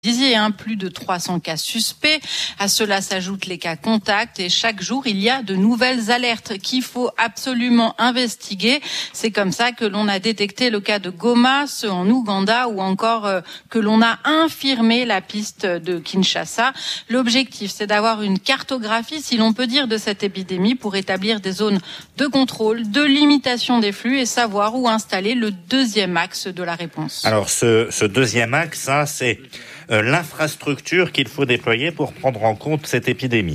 disiez, plus de 300 cas suspects. À cela s'ajoutent les cas contacts et chaque jour, il y a de nouvelles alertes qu'il faut absolument investiguer. C'est comme ça que l'on a détecté le cas de Goma, ceux en Ouganda ou encore que l'on a infirmé la piste de Kinshasa. L'objectif, c'est d'avoir une cartographie, si l'on peut dire, de cette épidémie pour établir des zones de contrôle, de limitation des flux et savoir où installer le deuxième axe de la réponse. Alors ce deuxième axe, c'est l'infrastructure qu'il faut déployer pour prendre en compte cette épidémie.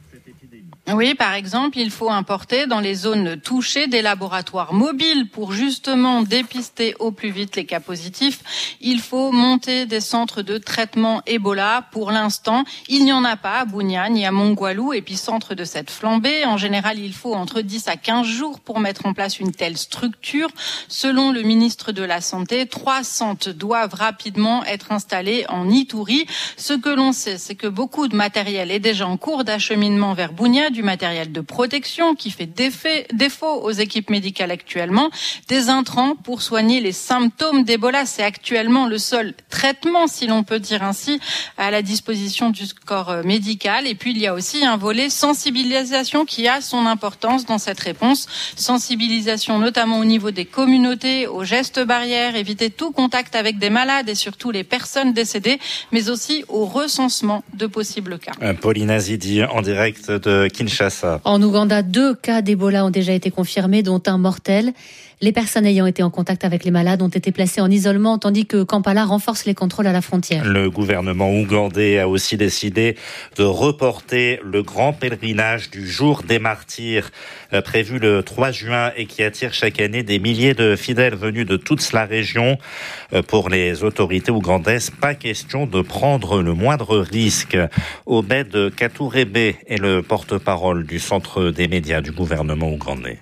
Oui, par exemple, il faut importer dans les zones touchées des laboratoires mobiles pour justement dépister au plus vite les cas positifs. Il faut monter des centres de traitement Ebola. Pour l'instant, il n'y en a pas à Bunia ni à Mongwalu, épicentre de cette flambée. En général, il faut entre 10 à 15 jours pour mettre en place une telle structure. Selon le ministre de la Santé, 3 centres doivent rapidement être installés en Ituri. Ce que l'on sait, c'est que beaucoup de matériel est déjà en cours d'acheminement vers Bunia, du matériel de protection qui fait défaut aux équipes médicales actuellement, des intrants pour soigner les symptômes d'Ebola. C'est actuellement le seul traitement, si l'on peut dire ainsi, à la disposition du corps médical. Et puis il y a aussi un volet sensibilisation qui a son importance dans cette réponse. Sensibilisation notamment au niveau des communautés, aux gestes barrières, éviter tout contact avec des malades et surtout les personnes décédées, mais aussi au recensement de possibles cas. Pauline Azidi en direct de Kinshasa. En Ouganda, 2 cas d'Ebola ont déjà été confirmés, dont un mortel. Les personnes ayant été en contact avec les malades ont été placées en isolement, tandis que Kampala renforce les contrôles à la frontière. Le gouvernement ougandais a aussi décidé de reporter le grand pèlerinage du Jour des Martyrs, prévu le 3 juin et qui attire chaque année des milliers de fidèles venus de toute la région. Pour les autorités ougandaises, pas question de prendre le moindre risque. Obed Katurebe est le porte-parole du centre des médias du gouvernement ougandais.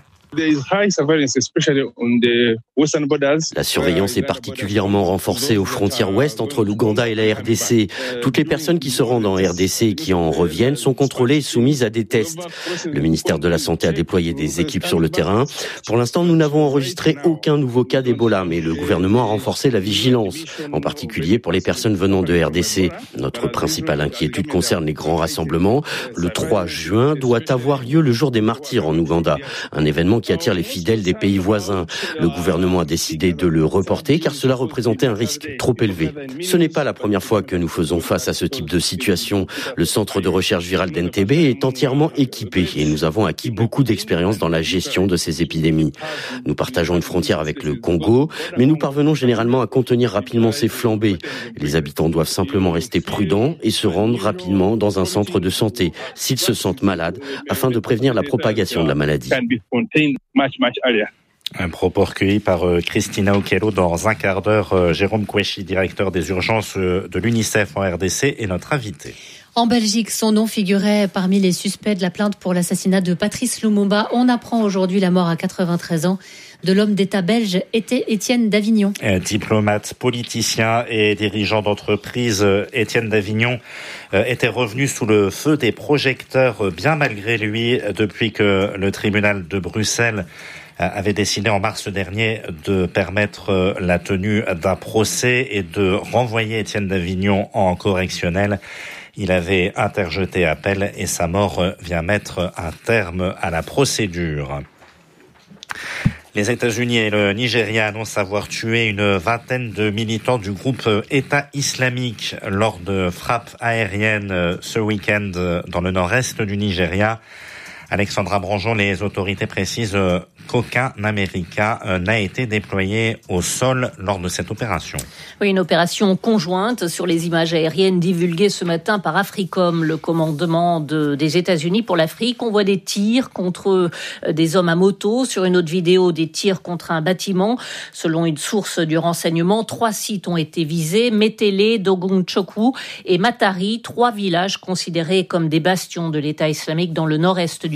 La surveillance est particulièrement renforcée aux frontières ouest entre l'Ouganda et la RDC. Toutes les personnes qui se rendent en RDC et qui en reviennent sont contrôlées et soumises à des tests. Le ministère de la Santé a déployé des équipes sur le terrain. Pour l'instant, nous n'avons enregistré aucun nouveau cas d'Ebola, mais le gouvernement a renforcé la vigilance, en particulier pour les personnes venant de RDC. Notre principale inquiétude concerne les grands rassemblements. Le 3 juin doit avoir lieu le Jour des Martyrs en Ouganda, un événement qui attire les fidèles des pays voisins. Le gouvernement a décidé de le reporter car cela représentait un risque trop élevé. Ce n'est pas la première fois que nous faisons face à ce type de situation. Le centre de recherche virale d'Entebbe est entièrement équipé et nous avons acquis beaucoup d'expérience dans la gestion de ces épidémies. Nous partageons une frontière avec le Congo, mais nous parvenons généralement à contenir rapidement ces flambées. Les habitants doivent simplement rester prudents et se rendre rapidement dans un centre de santé s'ils se sentent malades afin de prévenir la propagation de la maladie. Un propos recueilli par Christina Okello dans un quart d'heure. Jérôme Kouechi, directeur des urgences de l'UNICEF en RDC, est notre invité. En Belgique, son nom figurait parmi les suspects de la plainte pour l'assassinat de Patrice Lumumba. On apprend aujourd'hui la mort à 93 ans de l'homme d'État belge Étienne Davignon. Diplomate, politicien et dirigeant d'entreprise, Étienne Davignon était revenu sous le feu des projecteurs, bien malgré lui, depuis que le tribunal de Bruxelles avait décidé en mars dernier de permettre la tenue d'un procès et de renvoyer Étienne Davignon en correctionnel. Il avait interjeté appel et sa mort vient mettre un terme à la procédure. Les États-Unis et le Nigeria annoncent avoir tué une vingtaine de militants du groupe État islamique lors de frappes aériennes ce week-end dans le nord-est du Nigeria. Alexandra Branjon, les autorités précisent qu'aucun Américain n'a été déployé au sol lors de cette opération. Oui, une opération conjointe sur les images aériennes divulguées ce matin par Africom, le commandement des États-Unis pour l'Afrique. On voit des tirs contre des hommes à moto. Sur une autre vidéo, des tirs contre un bâtiment. Selon une source du renseignement, 3 sites ont été visés. Metele, Dogonchokwu et Matari, 3 villages considérés comme des bastions de l'État islamique dans le nord-est du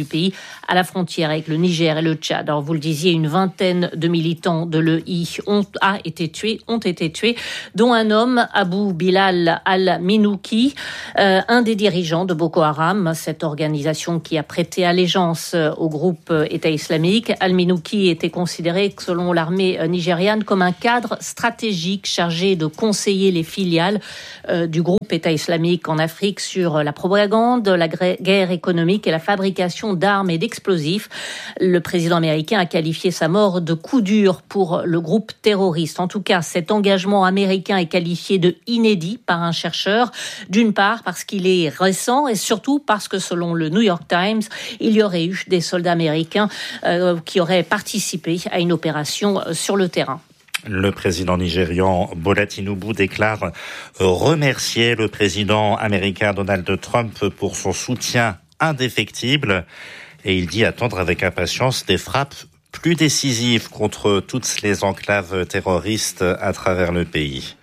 du pays, à la frontière avec le Niger et le Tchad. Alors vous le disiez, une vingtaine de militants de l'EI ont été tués, dont un homme, Abou Bilal al-Minouki, un des dirigeants de Boko Haram, cette organisation qui a prêté allégeance au groupe État islamique. Al-Minouki était considéré, selon l'armée nigériane, comme un cadre stratégique chargé de conseiller les filiales du groupe État islamique en Afrique sur la propagande, la guerre économique et la fabrication d'armes et d'explosifs. Le président américain a qualifié sa mort de coup dur pour le groupe terroriste. En tout cas, cet engagement américain est qualifié de inédit par un chercheur, d'une part parce qu'il est récent et surtout parce que selon le New York Times, il y aurait eu des soldats américains qui auraient participé à une opération sur le terrain. Le président nigérian Bola Tinubu déclare remercier le président américain Donald Trump pour son soutien indéfectible et il dit attendre avec impatience des frappes plus décisives contre toutes les enclaves terroristes à travers le pays.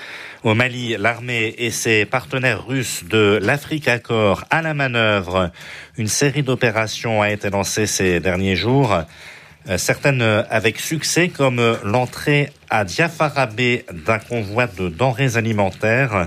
Au Mali, l'armée et ses partenaires russes de l'Africa Corps à la manœuvre. Une série d'opérations a été lancée ces derniers jours. Certaines avec succès, comme l'entrée à Diafarabé d'un convoi de denrées alimentaires.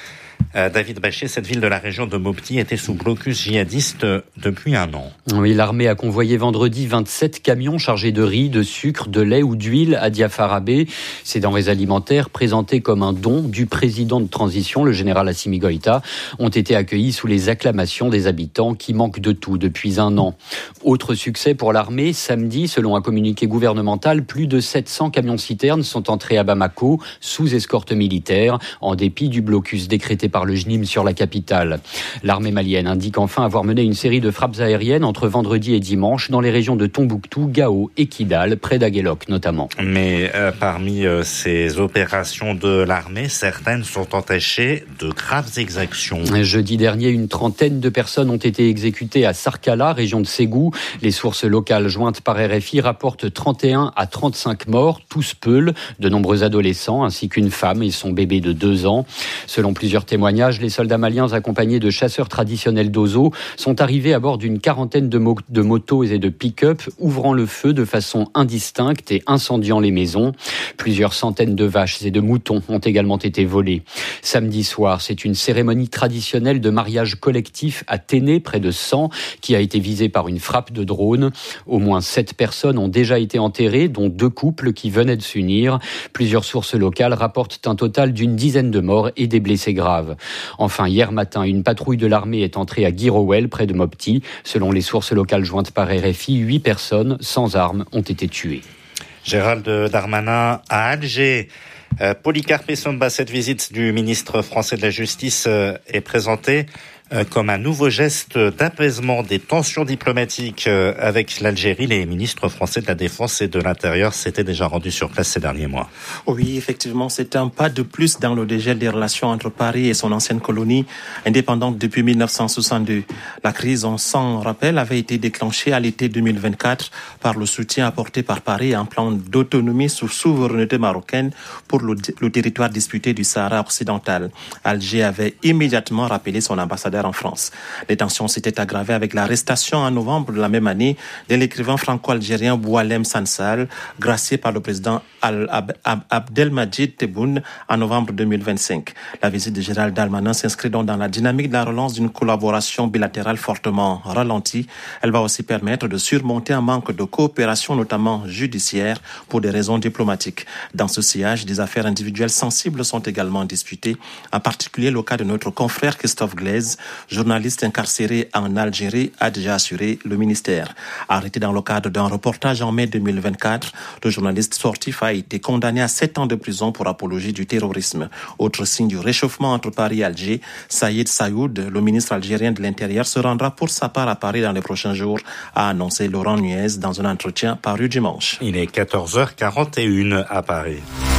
David Bachet, cette ville de la région de Mopti était sous blocus djihadiste depuis un an. Oui, l'armée a convoyé vendredi 27 camions chargés de riz, de sucre, de lait ou d'huile à Diafarabé. Ces denrées alimentaires, présentées comme un don du président de transition, le général Assimi Goïta, ont été accueillis sous les acclamations des habitants qui manquent de tout depuis un an. Autre succès pour l'armée, samedi, selon un communiqué gouvernemental, plus de 700 camions-citernes sont entrés à Bamako sous escorte militaire, en dépit du blocus décrété par le JNIM sur la capitale. L'armée malienne indique enfin avoir mené une série de frappes aériennes entre vendredi et dimanche dans les régions de Tombouctou, Gao et Kidal, près d'Aguelok notamment. Mais parmi ces opérations de l'armée, certaines sont entachées de graves exactions. Jeudi dernier, une trentaine de personnes ont été exécutées à Sarkala, région de Ségou. Les sources locales jointes par RFI rapportent 31 à 35 morts, tous peuls, de nombreux adolescents ainsi qu'une femme et son bébé de 2 ans. Selon plusieurs témoignages, les soldats maliens accompagnés de chasseurs traditionnels d'Ozo sont arrivés à bord d'une quarantaine de motos et de pick-up, ouvrant le feu de façon indistincte et incendiant les maisons. Plusieurs centaines de vaches et de moutons ont également été volés. Samedi soir, c'est une cérémonie traditionnelle de mariage collectif à Téné, près de 100, qui a été visée par une frappe de drone. Au moins 7 personnes ont déjà été enterrées, dont 2 couples qui venaient de s'unir. Plusieurs sources locales rapportent un total d'une dizaine de morts et des blessés graves. Enfin, hier matin, une patrouille de l'armée est entrée à Guirowel, près de Mopti. Selon les sources locales jointes par RFI, 8 personnes sans armes ont été tuées. Gérald Darmanin à Alger. Policarpe Samba, cette visite du ministre français de la Justice est présentée comme un nouveau geste d'apaisement des tensions diplomatiques avec l'Algérie. Les ministres français de la Défense et de l'Intérieur s'étaient déjà rendus sur place ces derniers mois. Oui, effectivement, c'est un pas de plus dans le dégel des relations entre Paris et son ancienne colonie, indépendante depuis 1962. La crise, on s'en rappelle, avait été déclenchée à l'été 2024 par le soutien apporté par Paris à un plan d'autonomie sous souveraineté marocaine pour le territoire disputé du Sahara occidental. Alger avait immédiatement rappelé son ambassadeur en France. Les tensions s'étaient aggravées avec l'arrestation en novembre de la même année de l'écrivain franco-algérien Boualem Sansal, gracié par le président Abdelmadjid Tebboune en novembre 2025. La visite de Gérald Darmanin s'inscrit donc dans la dynamique de la relance d'une collaboration bilatérale fortement ralentie. Elle va aussi permettre de surmonter un manque de coopération, notamment judiciaire, pour des raisons diplomatiques. Dans ce sillage, des affaires individuelles sensibles sont également disputées, en particulier le cas de notre confrère Christophe Glaise, journaliste incarcéré en Algérie, a déjà assuré le ministère. Arrêté dans le cadre d'un reportage en mai 2024, le journaliste sportif a été condamné à 7 ans de prison pour apologie du terrorisme. Autre signe du réchauffement entre Paris et Alger, Saïd Sayoud, le ministre algérien de l'Intérieur, se rendra pour sa part à Paris dans les prochains jours, a annoncé Laurent Nuez dans un entretien paru dimanche. Il est 14h41 à Paris.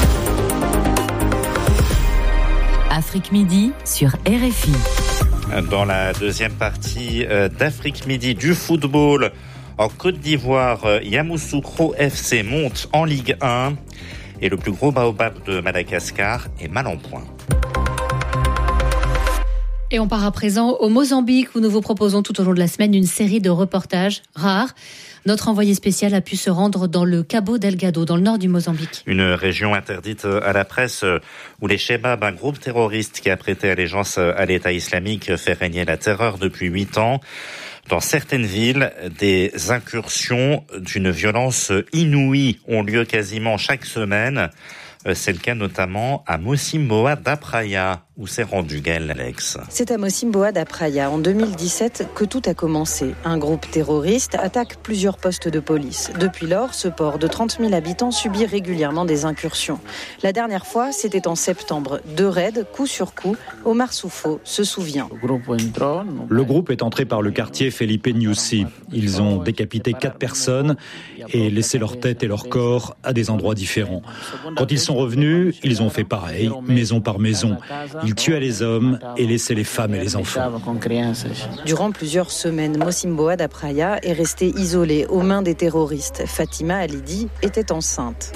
Afrique Midi sur RFI. Dans la deuxième partie d'Afrique Midi du football, en Côte d'Ivoire, Yamoussoukro FC monte en Ligue 1 et le plus gros baobab de Madagascar est mal en point. Et on part à présent au Mozambique où nous vous proposons tout au long de la semaine une série de reportages rares. Notre envoyé spécial a pu se rendre dans le Cabo Delgado, dans le nord du Mozambique. Une région interdite à la presse où les Chebab, un groupe terroriste qui a prêté allégeance à l'État islamique, fait régner la terreur depuis 8 ans. Dans certaines villes, des incursions d'une violence inouïe ont lieu quasiment chaque semaine. C'est le cas notamment à Mocimboa da Praia, où s'est rendu Gaël Alex. C'est à Mocimboa da Praia, en 2017, que tout a commencé. Un groupe terroriste attaque plusieurs postes de police. Depuis lors, ce port de 30 000 habitants subit régulièrement des incursions. La dernière fois, c'était en septembre. 2 raids, coup sur coup. Omar Soufo se souvient. Le groupe est entré par le quartier Felipe Nyusi. Ils ont décapité 4 personnes et laissé leur tête et leur corps à des endroits différents. Quand ils sont revenus, ils ont fait pareil, maison par maison. Ils tuaient les hommes et laissaient les femmes et les enfants. Durant plusieurs semaines, Mocimboa da Praia est resté isolé aux mains des terroristes. Fatima Alidi était enceinte.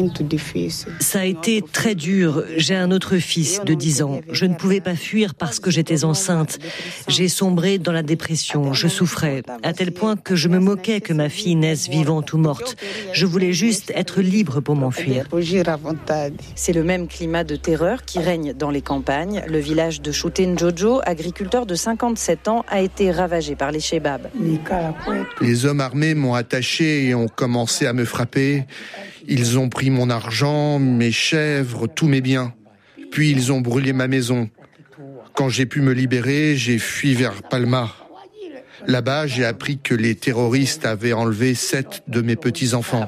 Ça a été très dur. J'ai un autre fils de 10 ans. Je ne pouvais pas fuir parce que j'étais enceinte. J'ai sombré dans la dépression. Je souffrais, à tel point que je me moquais que ma fille naisse vivante ou morte. Je voulais juste être libre pour m'enfuir. C'est le même climat de terreur qui règne dans les campagnes. Le village de Choutenjojo, agriculteur de 57 ans, a été ravagé par les Chebab. Les hommes armés m'ont attaché et ont commencé à me frapper. Ils ont pris mon argent, mes chèvres, tous mes biens. Puis ils ont brûlé ma maison. Quand j'ai pu me libérer, j'ai fui vers Palma. Là-bas, j'ai appris que les terroristes avaient enlevé 7 de mes petits-enfants.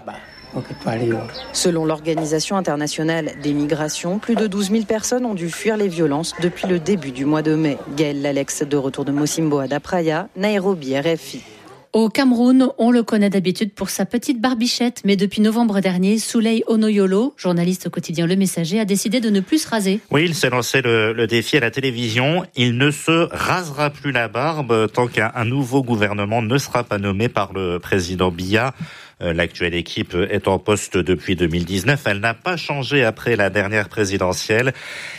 Selon l'Organisation internationale des migrations, plus de 12 000 personnes ont dû fuir les violences depuis le début du mois de mai. Gaël Alex, de retour de Mocimboa da Praia, Nairobi, RFI. Au Cameroun, on le connaît d'habitude pour sa petite barbichette, mais depuis novembre dernier, Souley Onoyolo, journaliste au quotidien Le Messager, a décidé de ne plus se raser. Oui, il s'est lancé le défi à la télévision. Il ne se rasera plus la barbe tant qu'un nouveau gouvernement ne sera pas nommé par le président Biya. L'actuelle équipe est en poste depuis 2019. Elle n'a pas changé après la dernière présidentielle.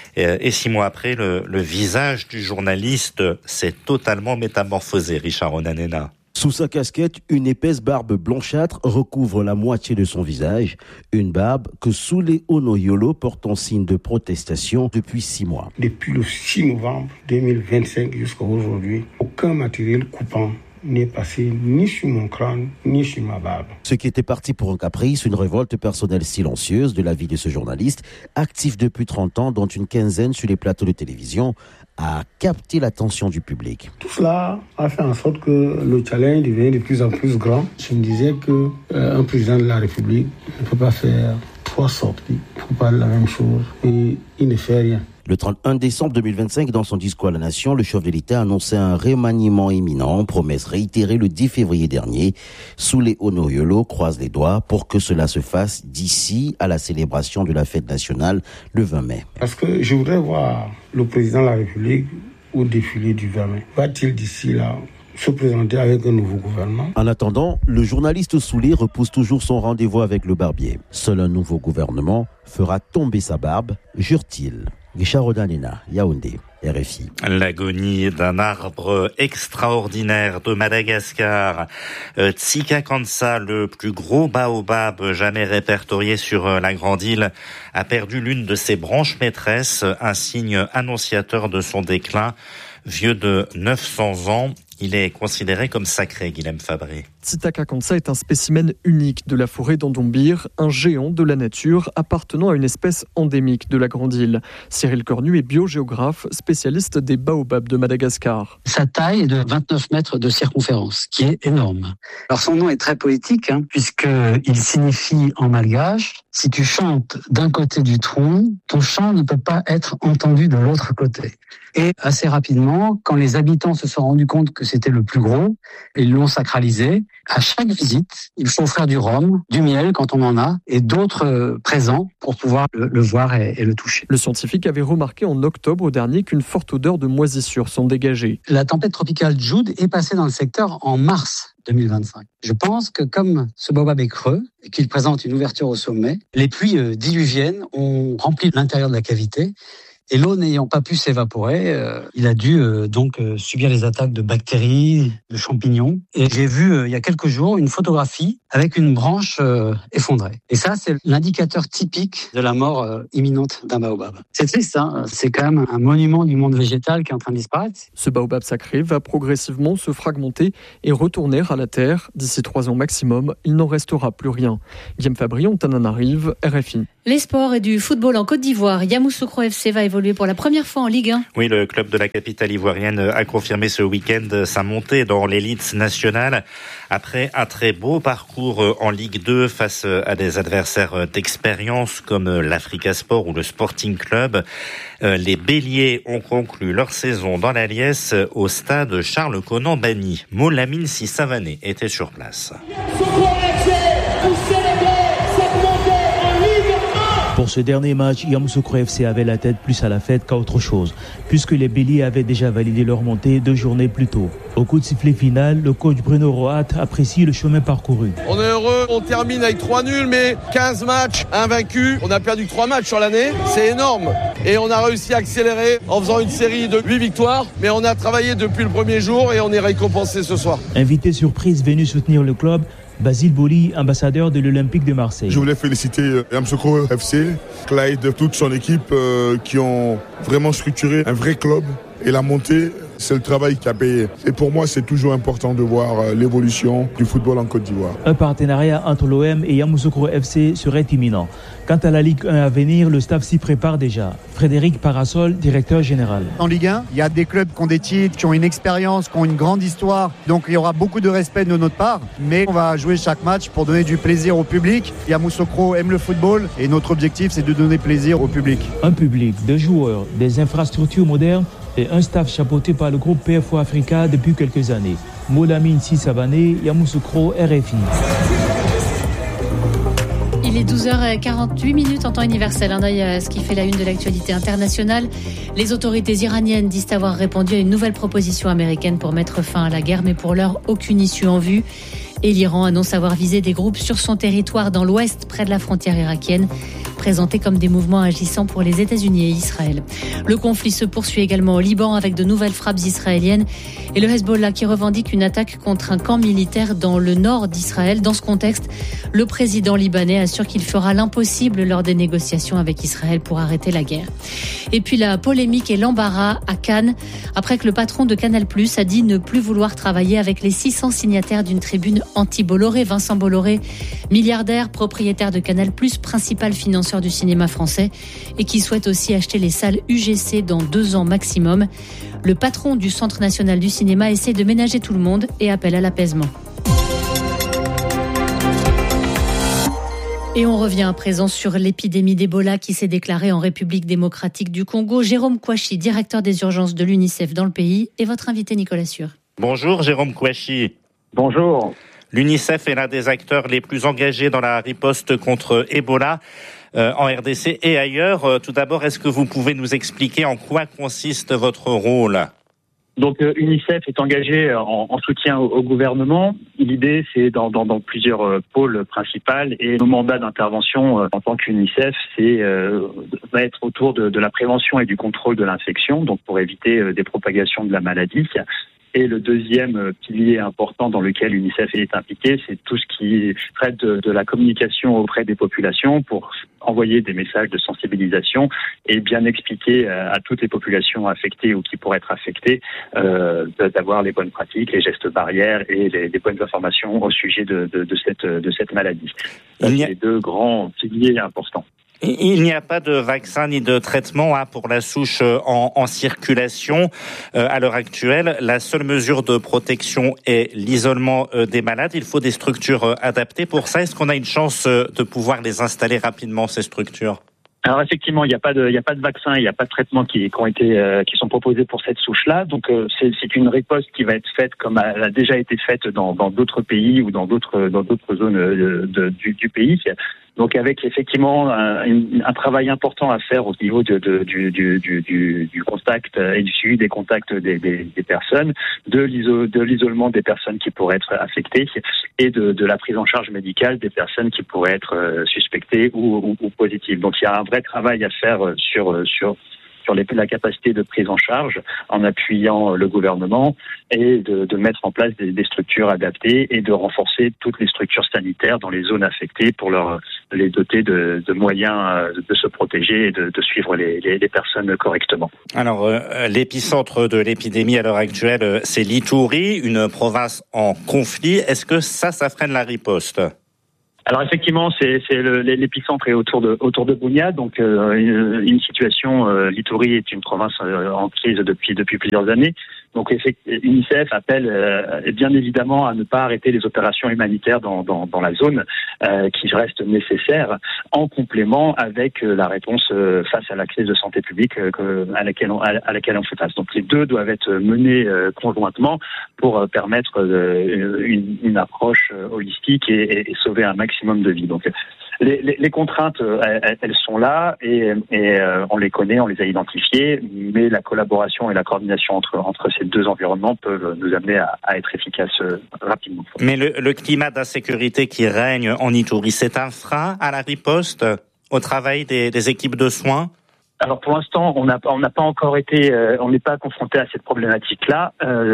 Et 6 mois après, le visage du journaliste s'est totalement métamorphosé. Richard Onanena. Sous sa casquette, une épaisse barbe blanchâtre recouvre la moitié de son visage. Une barbe que Souley Onoyolo porte en signe de protestation depuis 6 mois. Depuis le 6 novembre 2025 jusqu'à aujourd'hui, aucun matériel coupant n'est passé ni sur mon crâne, ni sur ma barbe. Ce qui était parti pour un caprice, une révolte personnelle silencieuse de la vie de ce journaliste, actif depuis 30 ans, dont une quinzaine sur les plateaux de télévision, a capté l'attention du public. Tout cela a fait en sorte que le challenge devient de plus en plus grand. Je me disais qu'un président de la République ne peut pas faire 3 sorties. Il faut pas la même chose et il ne fait rien. Le 31 décembre 2025, dans son discours à la nation, le chef de l'État annonçait un remaniement imminent, promesse réitérée le 10 février dernier. Souley Onoyolo croise les doigts pour que cela se fasse d'ici à la célébration de la fête nationale le 20 mai. Parce que je voudrais voir le président de la République au défilé du 20 mai. Va-t-il d'ici là se présenter avec un nouveau gouvernement? En attendant, le journaliste Souley repousse toujours son rendez-vous avec le barbier. Seul un nouveau gouvernement fera tomber sa barbe, jure-t-il. Richard Odanena, Yaoundé, RFI. L'agonie d'un arbre extraordinaire de Madagascar. Tsikakansa, le plus gros baobab jamais répertorié sur la grande île, a perdu l'une de ses branches maîtresses, un signe annonciateur de son déclin. Vieux de 900 ans, il est considéré comme sacré, Guilhem Fabré. Tsikakansa est un spécimen unique de la forêt d'Andombir, un géant de la nature appartenant à une espèce endémique de la grande île. Cyril Cornu est biogéographe, spécialiste des baobabs de Madagascar. Sa taille est de 29 mètres de circonférence, qui est énorme. Alors son nom est très poétique, puisqu'il signifie en malgache, si tu chantes d'un côté du tronc, ton chant ne peut pas être entendu de l'autre côté. Et assez rapidement, quand les habitants se sont rendus compte que c'était le plus gros, ils l'ont sacralisé. À chaque visite, il faut offrir du rhum, du miel quand on en a, et d'autres présents pour pouvoir le voir et le toucher. Le scientifique avait remarqué en octobre dernier qu'une forte odeur de moisissure s'en dégageait. La tempête tropicale Jude est passée dans le secteur en mars 2025. Je pense que comme ce baobab est creux et qu'il présente une ouverture au sommet, les pluies diluviennes ont rempli l'intérieur de la cavité Et l'eau n'ayant pas pu s'évaporer, il a dû subir les attaques de bactéries, de champignons. Et j'ai vu il y a quelques jours une photographie avec une branche effondrée. Et ça, c'est l'indicateur typique de la mort imminente d'un baobab. C'est triste, hein, c'est quand même un monument du monde végétal qui est en train de disparaître. Ce baobab sacré va progressivement se fragmenter et retourner à la terre. D'ici 3 ans maximum, il n'en restera plus rien. Guillaume Fabrion, Antananarive, RFI. Les sports et du football en Côte d'Ivoire. Yamoussoukro FC va évoluer pour la première fois en Ligue 1. Oui, le club de la capitale ivoirienne a confirmé ce week-end sa montée dans l'élite nationale après un très beau parcours en Ligue 2 face à des adversaires d'expérience comme l'Africa Sport ou le Sporting Club. Les Béliers ont conclu leur saison dans la liesse au stade Charles-Konan-Banny. Molamine Sissavané était sur place. Pour ce dernier match, Yamoussoukro FC avait la tête plus à la fête qu'à autre chose, puisque les Béliers avaient déjà validé leur montée 2 journées plus tôt. Au coup de sifflet final, le coach Bruno Roat apprécie le chemin parcouru. On est heureux, on termine avec 3 nuls, mais 15 matchs invaincus. On a perdu 3 matchs sur l'année, c'est énorme. Et on a réussi à accélérer en faisant une série de 8 victoires, mais on a travaillé depuis le premier jour et on est récompensé ce soir. Invité surprise venu soutenir le club, Basile Boli, ambassadeur de l'Olympique de Marseille. Je voulais féliciter Yamoussoukro FC, Clyde, toute son équipe qui ont vraiment structuré un vrai club. Et la montée, c'est le travail qui a payé. Et pour moi, c'est toujours important de voir l'évolution du football en Côte d'Ivoire. Un partenariat entre l'OM et Yamoussoukro FC serait imminent. Quant à la Ligue 1 à venir, le staff s'y prépare déjà. Frédéric Parasol, directeur général. En Ligue 1, il y a des clubs qui ont des titres, qui ont une expérience, qui ont une grande histoire. Donc il y aura beaucoup de respect de notre part. Mais on va jouer chaque match pour donner du plaisir au public. Yamoussoukro aime le football et notre objectif, c'est de donner plaisir au public. Un public, des joueurs, des infrastructures modernes et un staff chapeauté par le groupe PFO Africa depuis quelques années. Molamine Sissavané, Yamoussoukro, RFI. Il est 12h48 en temps universel. Un œil à ce qui fait la une de l'actualité internationale. Les autorités iraniennes disent avoir répondu à une nouvelle proposition américaine pour mettre fin à la guerre, mais pour l'heure, aucune issue en vue. Et l'Iran annonce avoir visé des groupes sur son territoire dans l'ouest, près de la frontière irakienne, présentés comme des mouvements agissant pour les États-Unis et Israël. Le conflit se poursuit également au Liban avec de nouvelles frappes israéliennes et le Hezbollah qui revendique une attaque contre un camp militaire dans le nord d'Israël. Dans ce contexte, le président libanais assure qu'il fera l'impossible lors des négociations avec Israël pour arrêter la guerre. Et puis la polémique et l'embarras à Cannes après que le patron de Canal+ a dit ne plus vouloir travailler avec les 600 signataires d'une tribune anti-Bolloré. Vincent Bolloré, milliardaire, propriétaire de Canal+, principal financeur du cinéma français et qui souhaite aussi acheter les salles UGC dans 2 ans maximum. Le patron du Centre national du cinéma essaie de ménager tout le monde et appelle à l'apaisement. Et on revient à présent sur l'épidémie d'Ebola qui s'est déclarée en République démocratique du Congo. Jérôme Kouachi, directeur des urgences de l'UNICEF dans le pays, est votre invité Nicolas Sûr. Bonjour Jérôme Kouachi. Bonjour. L'UNICEF est l'un des acteurs les plus engagés dans la riposte contre Ebola en RDC et ailleurs. Tout d'abord, est-ce que vous pouvez nous expliquer en quoi consiste votre rôle ? Donc UNICEF est engagé en soutien au gouvernement. L'idée, c'est dans plusieurs pôles principaux et nos mandats d'intervention en tant qu'UNICEF, va être autour de la prévention et du contrôle de l'infection, donc pour éviter des propagations de la maladie. Et le deuxième pilier important dans lequel l'UNICEF est impliqué, c'est tout ce qui traite de la communication auprès des populations pour envoyer des messages de sensibilisation et bien expliquer à toutes les populations affectées ou qui pourraient être affectées d'avoir les bonnes pratiques, les gestes barrières et les bonnes informations au sujet de cette maladie. C'est les 2 grands piliers importants. Il n'y a pas de vaccin ni de traitement pour la souche en circulation à l'heure actuelle. La seule mesure de protection est l'isolement des malades. Il faut des structures adaptées pour ça. Est-ce qu'on a une chance de pouvoir les installer rapidement, ces structures ? Alors effectivement, il n'y a pas de vaccin, il n'y a pas de traitement qui sont proposés pour cette souche-là. Donc c'est une riposte qui va être faite comme elle a déjà été faite dans d'autres pays ou dans d'autres zones du pays. Donc avec effectivement un travail important à faire au niveau du contact et du suivi des contacts des personnes, de l'isolement des personnes qui pourraient être affectées et de la prise en charge médicale des personnes qui pourraient être suspectées ou positives. Donc il y a un vrai travail à faire sur sur la capacité de prise en charge en appuyant le gouvernement et de mettre en place des structures adaptées et de renforcer toutes les structures sanitaires dans les zones affectées pour les doter de moyens de se protéger et de suivre les personnes correctement. Alors, l'épicentre de l'épidémie à l'heure actuelle, c'est l'Ituri, une province en conflit. Est-ce que ça freine la riposte ? Alors effectivement, l'épicentre est autour de Bunia, donc une situation. L'Ituri est une province en crise depuis plusieurs années. Donc UNICEF appelle bien évidemment à ne pas arrêter les opérations humanitaires dans la zone qui restent nécessaires, en complément avec la réponse face à la crise de santé publique à laquelle on fait face. Donc les deux doivent être menés conjointement pour permettre une approche holistique et sauver un maximum de vies. Donc les contraintes, elles sont là et on les connaît, on les a identifiées, mais la collaboration et la coordination entre ces deux environnements peuvent nous amener à être efficaces rapidement. Mais le climat d'insécurité qui règne en Ituri, c'est un frein à la riposte, au travail des équipes de soins ? Alors pour l'instant, on n'a pas encore été, on n'est pas confronté à cette problématique-là.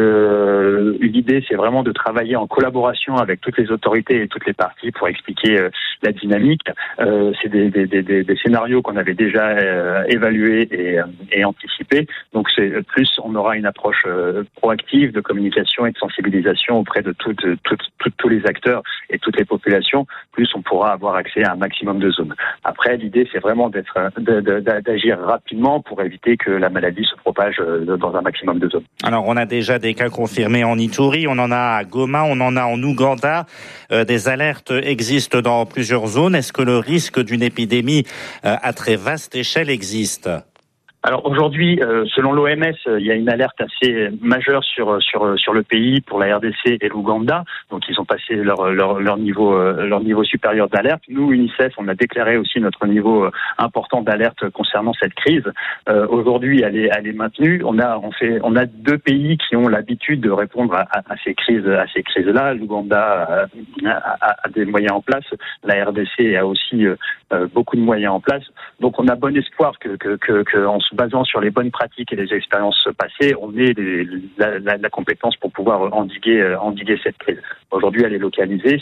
L'idée, c'est vraiment de travailler en collaboration avec toutes les autorités et toutes les parties pour expliquer la dynamique. C'est des scénarios qu'on avait déjà évalués et anticipés. Donc on aura une approche proactive de communication et de sensibilisation auprès de tous les acteurs et toutes les populations. Plus on pourra avoir accès à un maximum de zones. Après, l'idée, c'est vraiment d'agir rapidement pour éviter que la maladie se propage dans un maximum de zones. Alors, on a déjà des cas confirmés en Ituri, on en a à Goma, on en a en Ouganda. Des alertes existent dans plusieurs zones. Est-ce que le risque d'une épidémie à très vaste échelle existe ? Alors aujourd'hui, selon l'OMS, il y a une alerte assez majeure sur le pays pour la RDC et l'Ouganda. Donc ils ont passé leur niveau supérieur d'alerte. Nous, UNICEF, on a déclaré aussi notre niveau important d'alerte concernant cette crise. Aujourd'hui, elle est maintenue. On a deux pays qui ont l'habitude de répondre à ces crises-là. L'Ouganda a des moyens en place. La RDC a aussi beaucoup de moyens en place. Donc on a bon espoir que en se basant sur les bonnes pratiques et les expériences passées, on ait la compétence pour pouvoir endiguer cette crise. Aujourd'hui, elle est localisée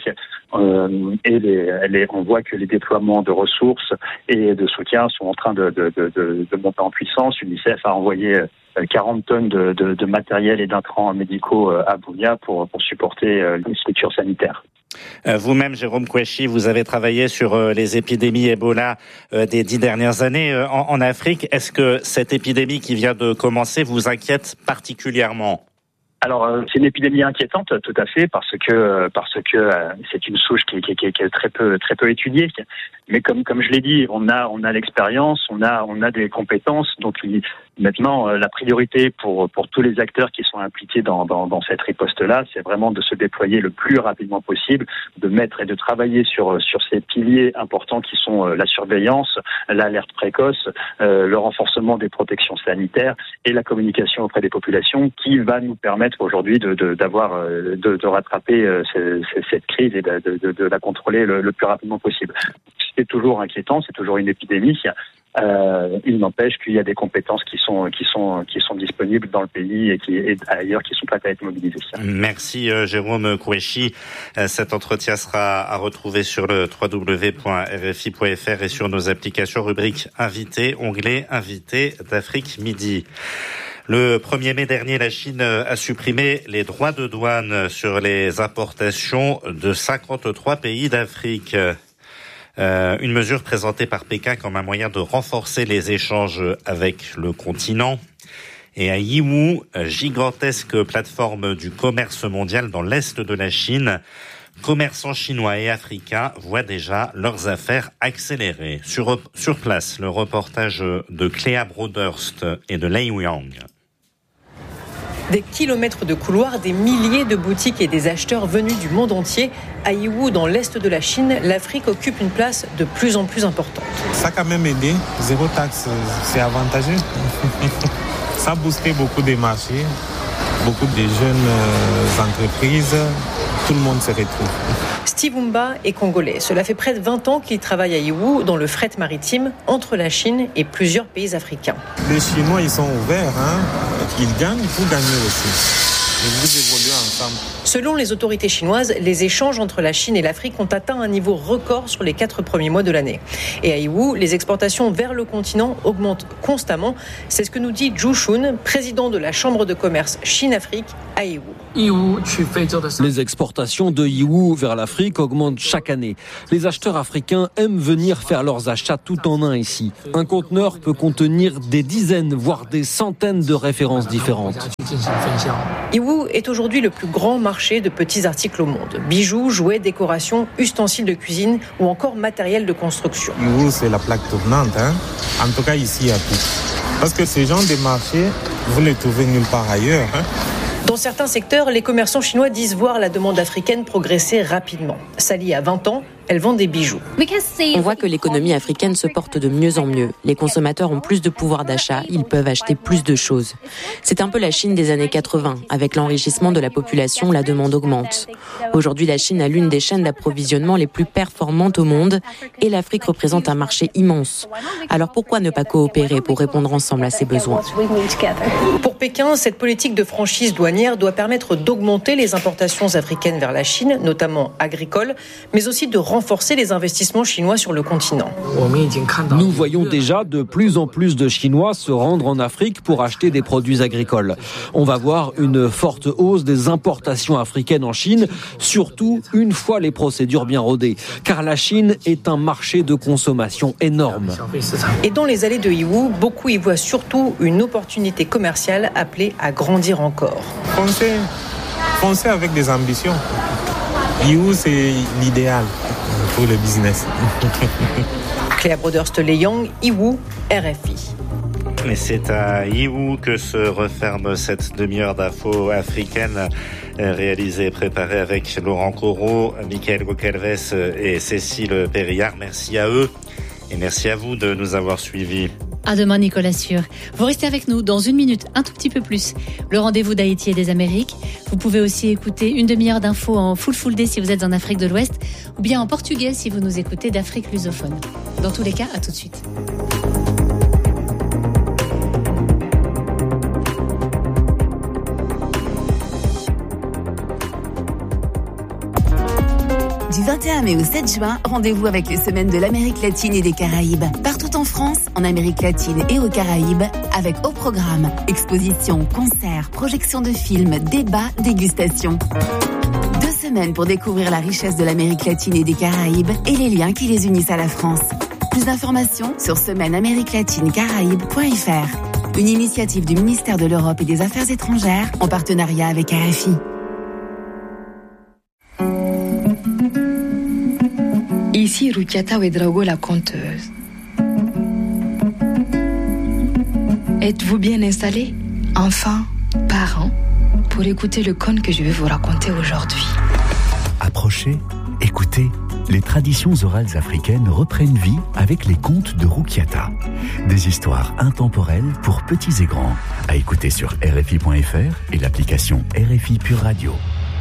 et on voit que les déploiements de ressources et de soutien sont en train de monter en puissance. UNICEF a envoyé 40 tonnes de matériel et d'intrants médicaux à Bunia pour supporter les structures sanitaires. Vous-même, Jérôme Kouechi, vous avez travaillé sur les épidémies Ebola des 10 dernières années en Afrique. Est-ce que cette épidémie qui vient de commencer vous inquiète particulièrement ? Alors, c'est une épidémie inquiétante, tout à fait, parce que c'est une souche qui est très peu étudiée. Mais comme je l'ai dit, on a l'expérience, on a des compétences. Donc maintenant, la priorité pour tous les acteurs qui sont impliqués dans cette riposte-là, c'est vraiment de se déployer le plus rapidement possible, de mettre et de travailler sur ces piliers importants qui sont la surveillance, l'alerte précoce, le renforcement des protections sanitaires et la communication auprès des populations, qui va nous permettre aujourd'hui de rattraper cette crise et de la contrôler le plus rapidement possible. C'est toujours inquiétant, c'est toujours une épidémie. Il n'empêche qu'il y a des compétences qui sont disponibles dans le pays et ailleurs qui sont prêtes à être mobilisées. Merci Jérôme Kouechi. Cet entretien sera à retrouver sur le www.rfi.fr et sur nos applications, rubrique Invité, onglet Invité d'Afrique Midi. Le 1er mai dernier, la Chine a supprimé les droits de douane sur les importations de 53 pays d'Afrique. Une mesure présentée par Pékin comme un moyen de renforcer les échanges avec le continent. Et à Yiwu, gigantesque plateforme du commerce mondial dans l'est de la Chine, commerçants chinois et africains voient déjà leurs affaires accélérer. Sur place, le reportage de Cléa Broderst et de Lei Yang. Des kilomètres de couloirs, des milliers de boutiques et des acheteurs venus du monde entier. À Yiwu, dans l'est de la Chine, l'Afrique occupe une place de plus en plus importante. Ça a quand même aidé. Zéro taxe, c'est avantageux. Ça a boosté beaucoup des marchés, beaucoup de jeunes entreprises tout le monde se retrouve. Steve Umba est congolais. Cela fait près de 20 ans qu'il travaille à Yiwu dans le fret maritime entre la Chine et plusieurs pays africains. Les Chinois, ils sont ouverts. Ils gagnent, vous gagnez aussi. Et vous évoluez ensemble. Selon les autorités chinoises, les échanges entre la Chine et l'Afrique ont atteint un niveau record sur les 4 premiers mois de l'année. Et à Yiwu, les exportations vers le continent augmentent constamment. C'est ce que nous dit Zhu Shun, président de la Chambre de commerce Chine-Afrique à Yiwu. Les exportations de Yiwu vers l'Afrique augmentent chaque année. Les acheteurs africains aiment venir faire leurs achats tout en un ici. Un conteneur peut contenir des dizaines, voire des centaines de références différentes. Yiwu est aujourd'hui le plus grand marché de petits articles au monde. Bijoux, jouets, décorations, ustensiles de cuisine ou encore matériel de construction. Yiwu, c'est la plaque tournante. En tout cas, ici à tout. Parce que ce genre de marché, vous ne les trouvez nulle part ailleurs. Dans certains secteurs, les commerçants chinois disent voir la demande africaine progresser rapidement. Sally a 20 ans, elle vend des bijoux. On voit que l'économie africaine se porte de mieux en mieux. Les consommateurs ont plus de pouvoir d'achat, ils peuvent acheter plus de choses. C'est un peu la Chine des années 80. Avec l'enrichissement de la population, la demande augmente. Aujourd'hui, la Chine a l'une des chaînes d'approvisionnement les plus performantes au monde et l'Afrique représente un marché immense. Alors pourquoi ne pas coopérer pour répondre ensemble à ces besoins ? Pour Pékin, cette politique de franchise douanière doit permettre d'augmenter les importations africaines vers la Chine, notamment agricoles, mais aussi de renforcer les investissements chinois sur le continent. Nous voyons déjà de plus en plus de Chinois se rendre en Afrique pour acheter des produits agricoles. On va voir une forte hausse des importations africaines en Chine, surtout une fois les procédures bien rodées, car la Chine est un marché de consommation énorme. Et dans les allées de Yiwu, beaucoup y voient surtout une opportunité commerciale appelée à grandir encore. Foncez avec des ambitions. Yiwu, c'est l'idéal pour le business. Claire Broderst-Leyang, Yiwu, RFI. Et c'est à Yiwu que se referme cette demi-heure d'info africaine réalisée et préparée avec Laurent Corot, Michael Gocalves et Cécile Périllard. Merci à eux et merci à vous de nous avoir suivis. À demain, Nicolas Sûr. Vous restez avec nous dans une minute, un tout petit peu plus. Le rendez-vous d'Haïti et des Amériques. Vous pouvez aussi écouter une demi-heure d'infos en full day si vous êtes en Afrique de l'Ouest ou bien en portugais si vous nous écoutez d'Afrique lusophone. Dans tous les cas, à tout de suite. Du 21 mai au 7 juin, rendez-vous avec les semaines de l'Amérique latine et des Caraïbes. Partout en France, en Amérique latine et aux Caraïbes, avec au programme expositions, concerts, projections de films, débats, dégustations. 2 semaines pour découvrir la richesse de l'Amérique latine et des Caraïbes et les liens qui les unissent à la France. Plus d'informations sur semaine-amérique-latine-caraïbes.fr. Une initiative du ministère de l'Europe et des Affaires étrangères en partenariat avec RFI. Ici Rukiata Ouedraogo, la conteuse. Êtes-vous bien installés, enfants, parents, pour écouter le conte que je vais vous raconter aujourd'hui? Approchez, écoutez. Les traditions orales africaines reprennent vie avec les contes de Rukiata. Des histoires intemporelles pour petits et grands. À écouter sur RFI.fr et l'application RFI Pure Radio.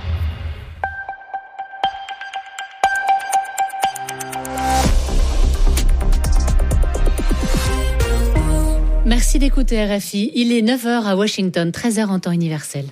Merci d'écouter RFI. Il est 9h à Washington, 13h en temps universel.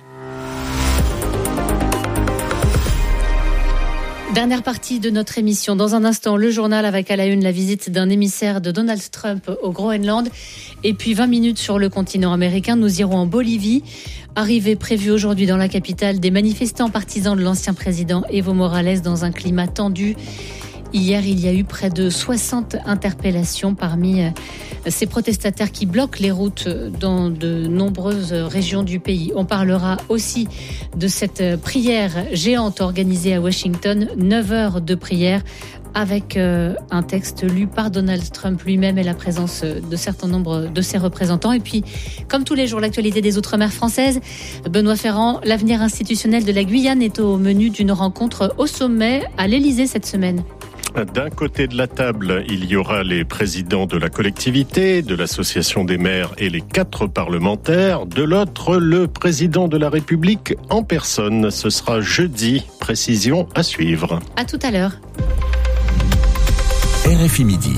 Dernière partie de notre émission. Dans un instant, le journal avec à la une la visite d'un émissaire de Donald Trump au Groenland. Et puis 20 minutes sur le continent américain. Nous irons en Bolivie. Arrivée prévue aujourd'hui dans la capitale des manifestants partisans de l'ancien président Evo Morales dans un climat tendu. Hier, il y a eu près de 60 interpellations parmi ces protestataires qui bloquent les routes dans de nombreuses régions du pays. On parlera aussi de cette prière géante organisée à Washington, 9 heures de prière avec un texte lu par Donald Trump lui-même et la présence de certains nombres de ses représentants. Et puis, comme tous les jours, l'actualité des Outre-mer françaises. Benoît Ferrand, l'avenir institutionnel de la Guyane est au menu d'une rencontre au sommet à l'Élysée cette semaine. D'un côté de la table, il y aura les présidents de la collectivité, de l'association des maires et les 4 parlementaires. De l'autre, le président de la République en personne. Ce sera jeudi. Précision à suivre. À tout à l'heure. RFI Midi.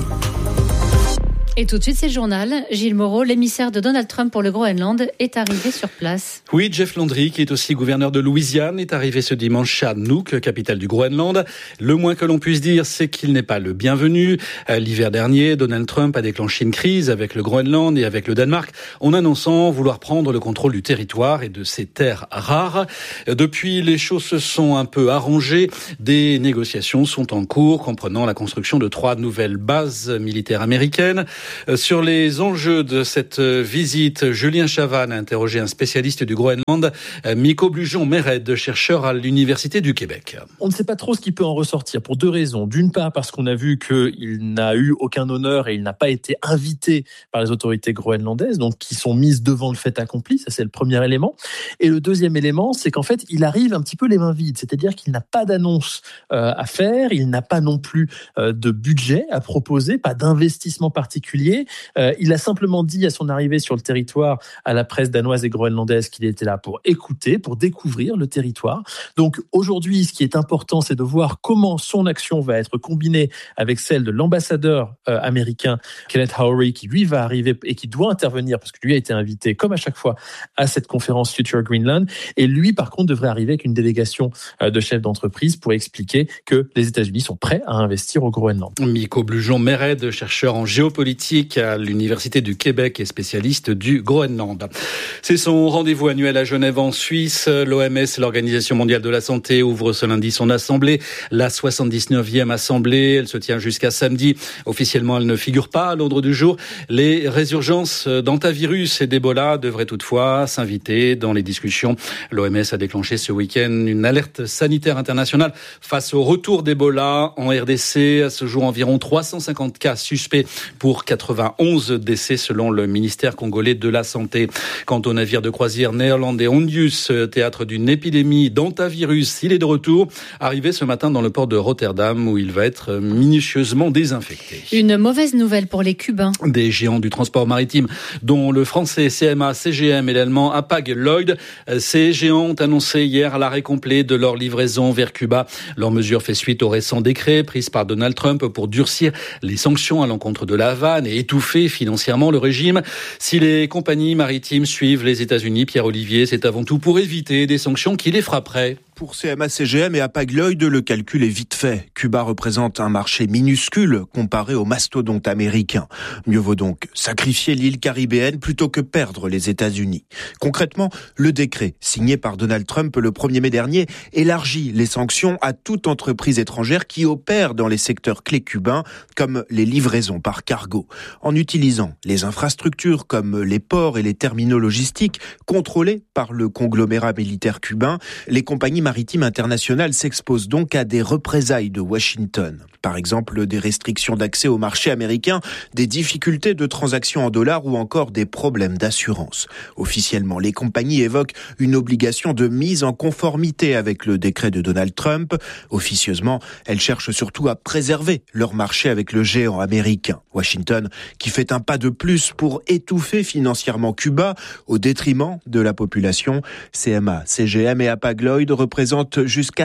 Et tout de suite, c'est le journal. Gilles Moreau, l'émissaire de Donald Trump pour le Groenland, est arrivé sur place. Oui, Jeff Landry, qui est aussi gouverneur de Louisiane, est arrivé ce dimanche à Nuuk, capitale du Groenland. Le moins que l'on puisse dire, c'est qu'il n'est pas le bienvenu. L'hiver dernier, Donald Trump a déclenché une crise avec le Groenland et avec le Danemark, en annonçant vouloir prendre le contrôle du territoire et de ses terres rares. Depuis, les choses se sont un peu arrangées. Des négociations sont en cours, comprenant la construction de 3 nouvelles bases militaires américaines. Sur les enjeux de cette visite, Julien Chavannes a interrogé un spécialiste du Groenland, Miko Blujon-Mered, chercheur à l'Université du Québec. On ne sait pas trop ce qui peut en ressortir pour 2 raisons. D'une part, parce qu'on a vu qu'il n'a eu aucun honneur et il n'a pas été invité par les autorités groenlandaises, donc qui sont mises devant le fait accompli. Ça, c'est le premier élément. Et le deuxième élément, c'est qu'en fait, il arrive un petit peu les mains vides. C'est-à-dire qu'il n'a pas d'annonce à faire, il n'a pas non plus de budget à proposer, pas d'investissement particulier. Il a simplement dit à son arrivée sur le territoire à la presse danoise et groenlandaise qu'il était là pour écouter, pour découvrir le territoire. Donc aujourd'hui, ce qui est important, c'est de voir comment son action va être combinée avec celle de l'ambassadeur américain Kenneth Howrey, qui lui va arriver et qui doit intervenir parce que lui a été invité, comme à chaque fois, à cette conférence Future Greenland. Et lui, par contre, devrait arriver avec une délégation de chefs d'entreprise pour expliquer que les États-Unis sont prêts à investir au Groenland. Miko Blujon-Mered, chercheur en géopolitique à l'Université du Québec et spécialiste du Groenland. C'est son rendez-vous annuel à Genève en Suisse. L'OMS, l'Organisation mondiale de la santé, ouvre ce lundi son assemblée, la 79e assemblée. Elle se tient jusqu'à samedi. Officiellement, elle ne figure pas à l'ordre du jour. Les résurgences d'hantavirus et d'Ebola devraient toutefois s'inviter dans les discussions. L'OMS a déclenché ce week-end une alerte sanitaire internationale face au retour d'Ebola en RDC. À ce jour, environ 350 cas suspects pour 91 décès selon le ministère congolais de la Santé. Quant au navire de croisière néerlandais Ondius, théâtre d'une épidémie d'hantavirus, il est de retour, arrivé ce matin dans le port de Rotterdam où il va être minutieusement désinfecté. Une mauvaise nouvelle pour les Cubains. Des géants du transport maritime, dont le français CMA CGM et l'allemand Hapag-Lloyd. Ces géants ont annoncé hier l'arrêt complet de leur livraison vers Cuba. Leur mesure fait suite au récent décret pris par Donald Trump pour durcir les sanctions à l'encontre de La Havane et étouffer financièrement le régime. Si les compagnies maritimes suivent les États-Unis, Pierre-Olivier, c'est avant tout pour éviter des sanctions qui les frapperaient. Pour CMA CGM et Hapag-Lloyd, le calcul est vite fait. Cuba représente un marché minuscule comparé aux mastodontes américains. Mieux vaut donc sacrifier l'île caribéenne plutôt que perdre les États-Unis. Concrètement, le décret signé par Donald Trump le 1er mai dernier élargit les sanctions à toute entreprise étrangère qui opère dans les secteurs clés cubains, comme les livraisons par cargo, en utilisant les infrastructures comme les ports et les terminaux logistiques contrôlés par le conglomérat militaire cubain. Les compagnies maritimes internationales s'exposent donc à des représailles de Washington. Par exemple, des restrictions d'accès au marché américain, des difficultés de transactions en dollars ou encore des problèmes d'assurance. Officiellement, les compagnies évoquent une obligation de mise en conformité avec le décret de Donald Trump. Officieusement, elles cherchent surtout à préserver leur marché avec le géant américain. Washington, qui fait un pas de plus pour étouffer financièrement Cuba au détriment de la population. CMA, CGM et Hapag-Lloyd représentent jusqu'à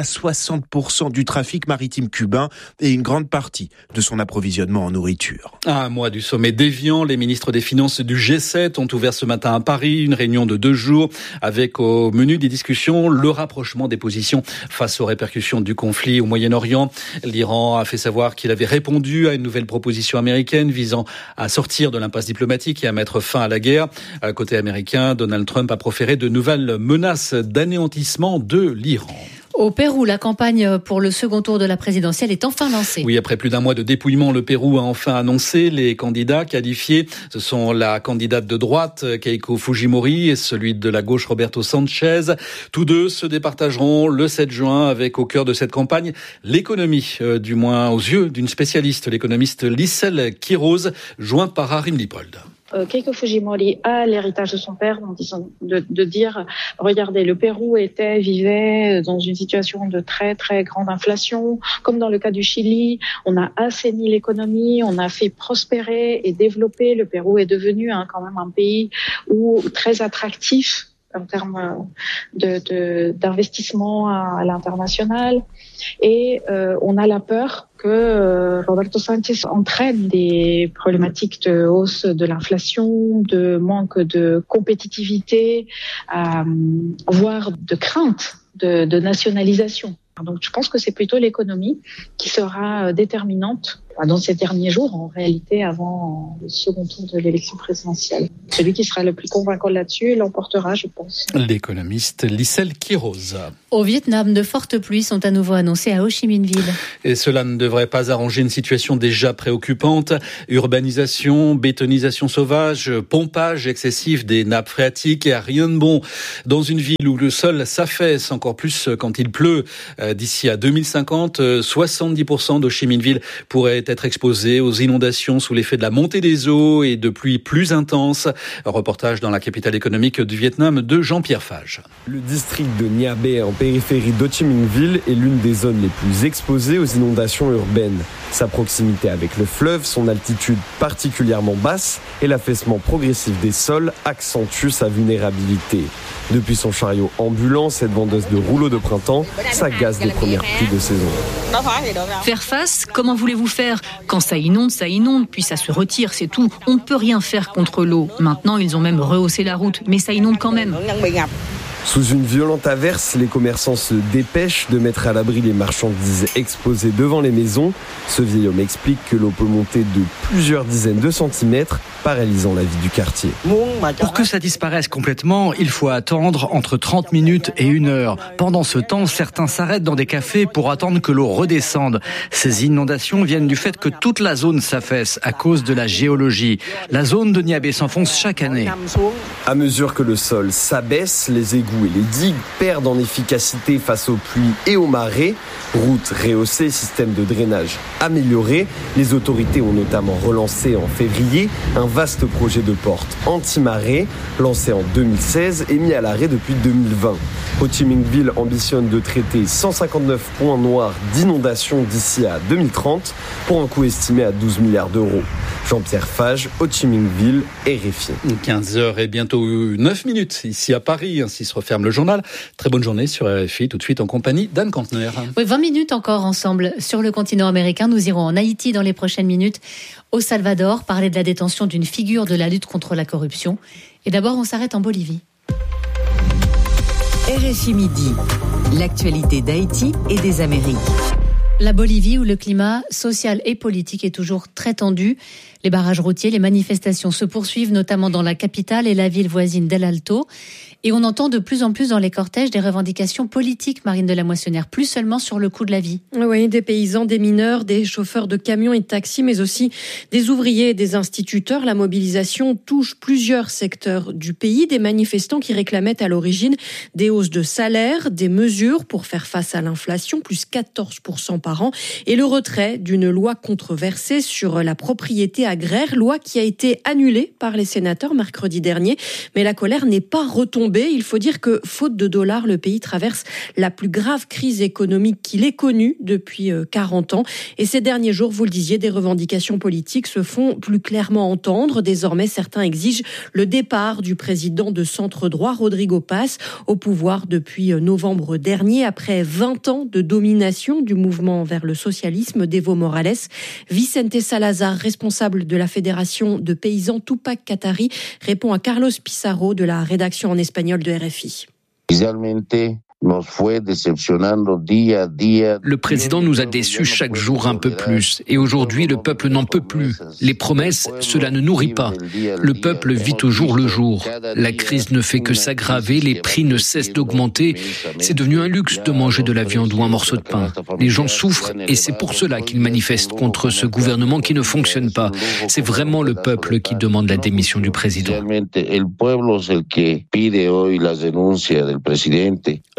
60% du trafic maritime cubain et une grande partie de son approvisionnement en nourriture. À un mois du sommet d'Évian, les ministres des Finances du G7 ont ouvert ce matin à Paris une réunion de 2 jours avec au menu des discussions le rapprochement des positions face aux répercussions du conflit au Moyen-Orient. L'Iran a fait savoir qu'il avait répondu à une nouvelle proposition américaine visant à sortir de l'impasse diplomatique et à mettre fin à la guerre. Côté américain, Donald Trump a proféré de nouvelles menaces d'anéantissement de l'Iran. Au Pérou, la campagne pour le second tour de la présidentielle est enfin lancée. Oui, après plus d'un mois de dépouillement, le Pérou a enfin annoncé les candidats qualifiés. Ce sont la candidate de droite, Keiko Fujimori, et celui de la gauche, Roberto Sanchez. Tous deux se départageront le 7 juin avec au cœur de cette campagne l'économie, du moins aux yeux d'une spécialiste, l'économiste Lissel Quiroz, joint par Harim Lipold. Keiko Fujimori a l'héritage de son père en disant de dire regardez, le Pérou vivait dans une situation de très très grande inflation, comme dans le cas du Chili. On a assaini l'économie, on a fait prospérer et développer. Le Pérou est devenu quand même un pays très attractif en termes d'investissement à l'international. Et on a la peur que Roberto Sánchez entraîne des problématiques de hausse de l'inflation, de manque de compétitivité, voire de crainte de nationalisation. Donc je pense que c'est plutôt l'économie qui sera déterminante dans ces derniers jours, en réalité, avant le second tour de l'élection présidentielle. Celui qui sera le plus convaincant là-dessus l'emportera, je pense. L'économiste Lissel Quiroz. Au Vietnam, de fortes pluies sont à nouveau annoncées à Ho Chi Minh Ville. Et cela ne devrait pas arranger une situation déjà préoccupante. Urbanisation, bétonisation sauvage, pompage excessif des nappes phréatiques, et rien de bon dans une ville où le sol s'affaisse, encore plus quand il pleut. D'ici à 2050, 70% d'Ho Chi Minh Ville pourrait être exposé aux inondations sous l'effet de la montée des eaux et de pluies plus intenses. Un reportage dans la capitale économique du Vietnam de Jean-Pierre Fage. Le district de Nha Be, en périphérie d'Ho Chi Minh Ville, est l'une des zones les plus exposées aux inondations urbaines. Sa proximité avec le fleuve, son altitude particulièrement basse et l'affaissement progressif des sols accentuent sa vulnérabilité. Depuis son chariot ambulant, cette vendeuse de rouleaux de printemps s'agace des premières pluies de saison. Faire face, comment voulez-vous faire ? Quand ça inonde, puis ça se retire, c'est tout. On ne peut rien faire contre l'eau. Maintenant, ils ont même rehaussé la route, mais ça inonde quand même. Sous une violente averse, les commerçants se dépêchent de mettre à l'abri les marchandises exposées devant les maisons. Ce vieil homme explique que l'eau peut monter de plusieurs dizaines de centimètres, paralysant la vie du quartier. Pour que ça disparaisse complètement, il faut attendre entre 30 minutes et 1 heure. Pendant ce temps, certains s'arrêtent dans des cafés pour attendre que l'eau redescende. Ces inondations viennent du fait que toute la zone s'affaisse à cause de la géologie. La zone de Nha Be s'enfonce chaque année. À mesure que le sol s'abaisse, les égouts et les digues perdent en efficacité face aux pluies et aux marées. Routes rehaussées, système de drainage amélioré. Les autorités ont notamment relancé en février un vaste projet de porte anti-marée, lancé en 2016 et mis à l'arrêt depuis 2020. Ho Chi Minh Ville ambitionne de traiter 159 points noirs d'inondation d'ici à 2030 pour un coût estimé à 12 milliards d'euros. Jean-Pierre Fage, Ho Chi Minh Ville, RFI. 15h et bientôt 9 minutes ici à Paris, ainsi se referme le journal. Très bonne journée sur RFI, tout de suite en compagnie d'Anne Kantner. Oui, 20 minutes encore ensemble sur le continent américain. Nous irons en Haïti dans les prochaines minutes, au Salvador, parler de la détention d'une figure de la lutte contre la corruption. Et d'abord, on s'arrête en Bolivie. RFI Midi, l'actualité d'Haïti et des Amériques. La Bolivie, où le climat social et politique est toujours très tendu. Les barrages routiers, les manifestations se poursuivent, notamment dans la capitale et la ville voisine d'El Alto. Et on entend de plus en plus dans les cortèges des revendications politiques, Marine de la Moissonnière, plus seulement sur le coût de la vie. Oui, des paysans, des mineurs, des chauffeurs de camions et de taxis, mais aussi des ouvriers et des instituteurs. La mobilisation touche plusieurs secteurs du pays. Des manifestants qui réclamaient à l'origine des hausses de salaire, des mesures pour faire face à l'inflation, plus 14% par an, et le retrait d'une loi controversée sur la propriété agraire, loi qui a été annulée par les sénateurs mercredi dernier. Mais la colère n'est pas retombée. Il faut dire que, faute de dollars, le pays traverse la plus grave crise économique qu'il ait connue depuis 40 ans. Et ces derniers jours, vous le disiez, des revendications politiques se font plus clairement entendre. Désormais, certains exigent le départ du président de centre-droit, Rodrigo Paz, au pouvoir depuis novembre dernier, après 20 ans de domination du mouvement vers le socialisme d'Evo Morales. Vicente Salazar, responsable de la Fédération de paysans Tupac Katari, répond à Carlos Pizarro de la rédaction en espagnol de RFI. Le président nous a déçus chaque jour un peu plus. Et aujourd'hui, le peuple n'en peut plus. Les promesses, cela ne nourrit pas. Le peuple vit au jour le jour. La crise ne fait que s'aggraver, les prix ne cessent d'augmenter. C'est devenu un luxe de manger de la viande ou un morceau de pain. Les gens souffrent et c'est pour cela qu'ils manifestent contre ce gouvernement qui ne fonctionne pas. C'est vraiment le peuple qui demande la démission du président.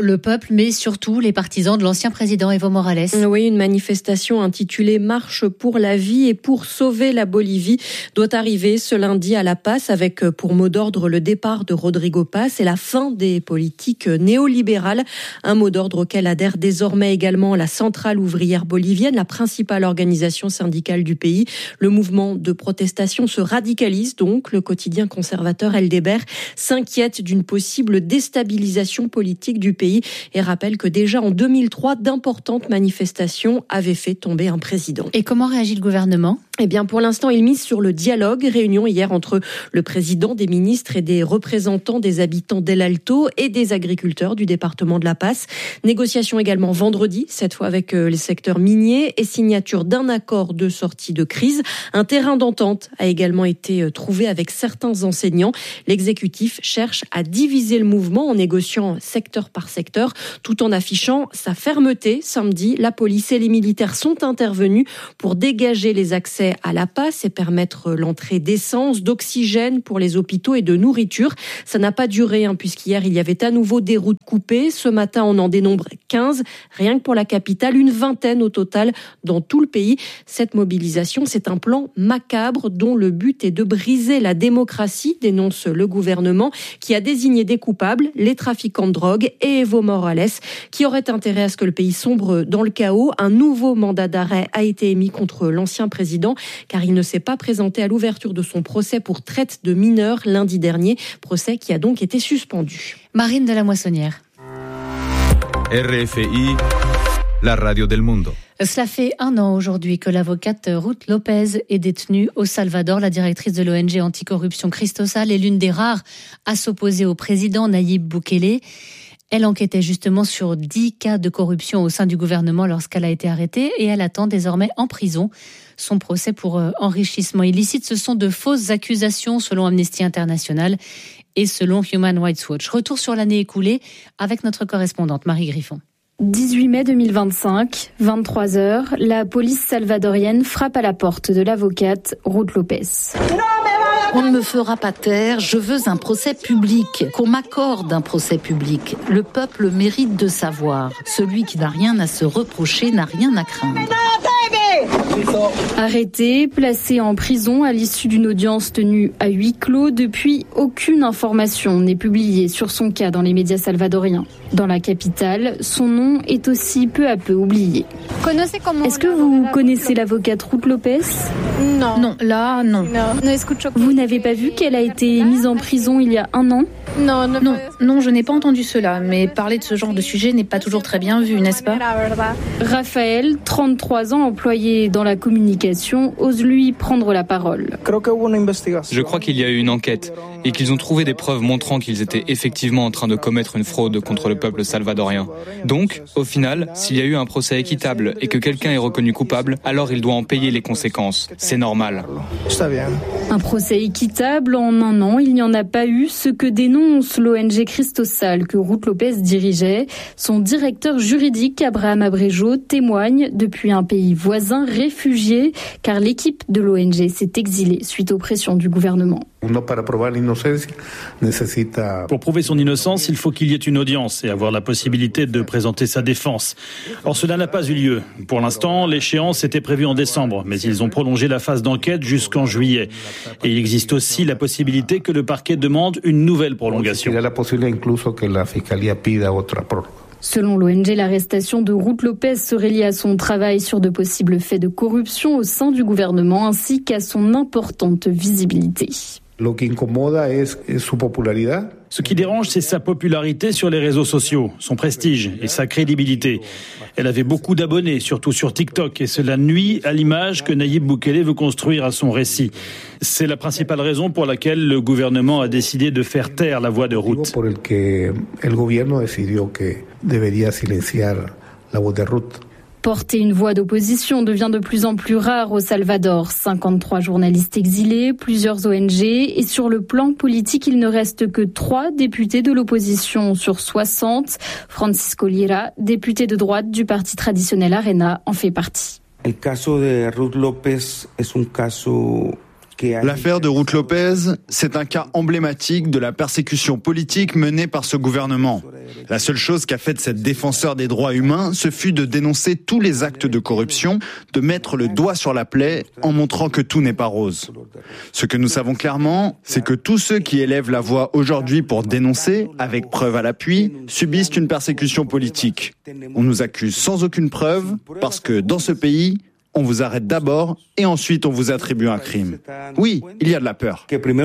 le peuple, mais surtout les partisans de l'ancien président Evo Morales. Oui, une manifestation intitulée Marche pour la vie et pour sauver la Bolivie doit arriver ce lundi à La Paz avec pour mot d'ordre le départ de Rodrigo Paz et la fin des politiques néolibérales. Un mot d'ordre auquel adhère désormais également la Centrale ouvrière bolivienne, la principale organisation syndicale du pays. Le mouvement de protestation se radicalise donc. Le quotidien conservateur El Deber s'inquiète d'une possible déstabilisation politique du pays et rappelle que déjà en 2003, d'importantes manifestations avaient fait tomber un président. Et comment réagit le gouvernement ? Eh bien, pour l'instant, il mise sur le dialogue. Réunion hier entre le président, des ministres et des représentants des habitants d'El Alto et des agriculteurs du département de La Paz. Négociation également vendredi, cette fois avec les secteurs miniers et signature d'un accord de sortie de crise. Un terrain d'entente a également été trouvé avec certains enseignants. L'exécutif cherche à diviser le mouvement en négociant secteur par secteur, tout en affichant sa fermeté. Samedi, la police et les militaires sont intervenus pour dégager les accès à La Paz et permettre l'entrée d'essence, d'oxygène pour les hôpitaux et de nourriture. Ça n'a pas duré, puisqu'hier, il y avait à nouveau des routes coupées. Ce matin, on en dénombre 15, rien que pour la capitale, une vingtaine au total dans tout le pays. Cette mobilisation, c'est un plan macabre dont le but est de briser la démocratie, dénonce le gouvernement, qui a désigné des coupables, les trafiquants de drogue et Evo Morales, qui aurait intérêt à ce que le pays sombre dans le chaos. Un nouveau mandat d'arrêt a été émis contre l'ancien président, car il ne s'est pas présenté à l'ouverture de son procès pour traite de mineurs lundi dernier, procès qui a donc été suspendu. Marine de la Moissonnière. RFI, la radio del mundo. Cela fait 1 an aujourd'hui que l'avocate Ruth Lopez est détenue au Salvador. La directrice de l'ONG anticorruption Cristosal est l'une des rares à s'opposer au président Nayib Bukele. Elle enquêtait justement sur 10 cas de corruption au sein du gouvernement lorsqu'elle a été arrêtée et elle attend désormais en prison son procès pour enrichissement illicite. Ce sont de fausses accusations selon Amnesty International et selon Human Rights Watch. Retour sur l'année écoulée avec notre correspondante Marie Griffon. 18 mai 2025, 23h, la police salvadorienne frappe à la porte de l'avocate Ruth Lopez. On ne me fera pas taire, je veux un procès public, qu'on m'accorde un procès public. Le peuple mérite de savoir. Celui qui n'a rien à se reprocher n'a rien à craindre. Arrêtée, placée en prison à l'issue d'une audience tenue à huis clos, depuis, aucune information n'est publiée sur son cas dans les médias salvadoriens. Dans la capitale, son nom est aussi peu à peu oublié. Est-ce que vous connaissez l'avocate Ruth Lopez ? Non, là, non. Vous n'avez pas vu qu'elle a été mise en prison il y a 1 an ? Non, je n'ai pas entendu cela, mais parler de ce genre de sujet n'est pas toujours très bien vu, n'est-ce pas ? Raphaël, 33 ans, employé dans la communication, ose lui prendre la parole. Je crois qu'il y a eu une enquête et qu'ils ont trouvé des preuves montrant qu'ils étaient effectivement en train de commettre une fraude contre le peuple salvadorien. Donc, au final, s'il y a eu un procès équitable et que quelqu'un est reconnu coupable, alors il doit en payer les conséquences. C'est normal. Un procès équitable en 1 an, il n'y en a pas eu, ce que dénonce l'ONG Cristosal que Ruth Lopez dirigeait. Son directeur juridique, Abraham Abrejo, témoigne depuis un pays voisin réfugié, car l'équipe de l'ONG s'est exilée suite aux pressions du gouvernement. Pour prouver son innocence, il faut qu'il y ait une audience et avoir la possibilité de présenter sa défense. Or, cela n'a pas eu lieu. Pour l'instant, l'échéance était prévue en décembre, mais ils ont prolongé la phase d'enquête jusqu'en juillet. Et il existe aussi la possibilité que le parquet demande une nouvelle prolongation. Selon l'ONG, l'arrestation de Ruth Lopez serait liée à son travail sur de possibles faits de corruption au sein du gouvernement ainsi qu'à son importante visibilité. Ce qui dérange, c'est sa popularité sur les réseaux sociaux, son prestige et sa crédibilité. Elle avait beaucoup d'abonnés, surtout sur TikTok, et cela nuit à l'image que Nayib Bukele veut construire à son récit. C'est la principale raison pour laquelle le gouvernement a décidé de faire taire la voix de Ruth. Porter une voix d'opposition devient de plus en plus rare au Salvador. 53 journalistes exilés, plusieurs ONG et sur le plan politique, il ne reste que 3 députés de l'opposition sur 60. Francisco Lira, député de droite du parti traditionnel Arena, en fait partie. El caso de Ruth Lopez es un caso L'affaire de Ruth Lopez, c'est un cas emblématique de la persécution politique menée par ce gouvernement. La seule chose qu'a faite cette défenseur des droits humains, ce fut de dénoncer tous les actes de corruption, de mettre le doigt sur la plaie en montrant que tout n'est pas rose. Ce que nous savons clairement, c'est que tous ceux qui élèvent la voix aujourd'hui pour dénoncer, avec preuve à l'appui, subissent une persécution politique. On nous accuse sans aucune preuve, parce que dans ce pays, on vous arrête d'abord et ensuite on vous attribue un crime. Oui, il y a de la peur.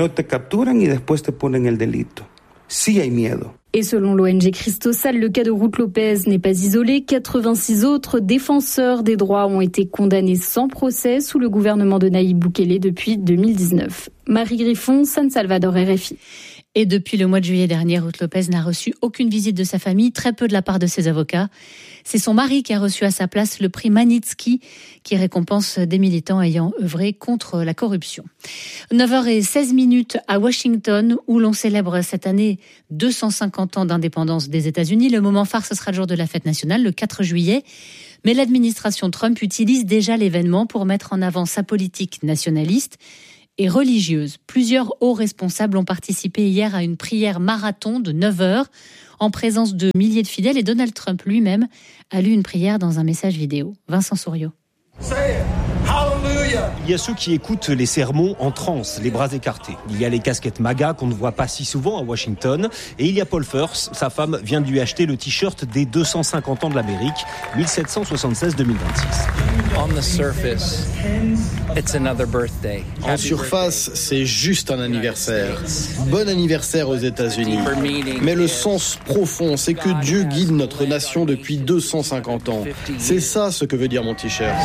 Et selon l'ONG Cristosal, le cas de Ruth Lopez n'est pas isolé. 86 autres défenseurs des droits ont été condamnés sans procès sous le gouvernement de Nayib Bukele depuis 2019. Marie Griffon, San Salvador, RFI. Et depuis le mois de juillet dernier, Ruth Lopez n'a reçu aucune visite de sa famille, très peu de la part de ses avocats. C'est son mari qui a reçu à sa place le prix Magnitsky, qui récompense des militants ayant œuvré contre la corruption. 9h16 à Washington, où l'on célèbre cette année 250 ans d'indépendance des États-Unis. Le moment phare, ce sera le jour de la fête nationale, le 4 juillet. Mais l'administration Trump utilise déjà l'événement pour mettre en avant sa politique nationaliste et religieuse. Plusieurs hauts responsables ont participé hier à une prière marathon de 9 heures en présence de milliers de fidèles et Donald Trump lui-même a lu une prière dans un message vidéo. Vincent Souriau. Il y a ceux qui écoutent les sermons en transe, les bras écartés. Il y a les casquettes MAGA qu'on ne voit pas si souvent à Washington. Et il y a Paul Furs, sa femme vient de lui acheter le t-shirt des 250 ans de l'Amérique, 1776-2026. En surface, c'est juste un anniversaire. Bon anniversaire aux États-Unis. Mais le sens profond, c'est que Dieu guide notre nation depuis 250 ans. C'est ça ce que veut dire mon t-shirt.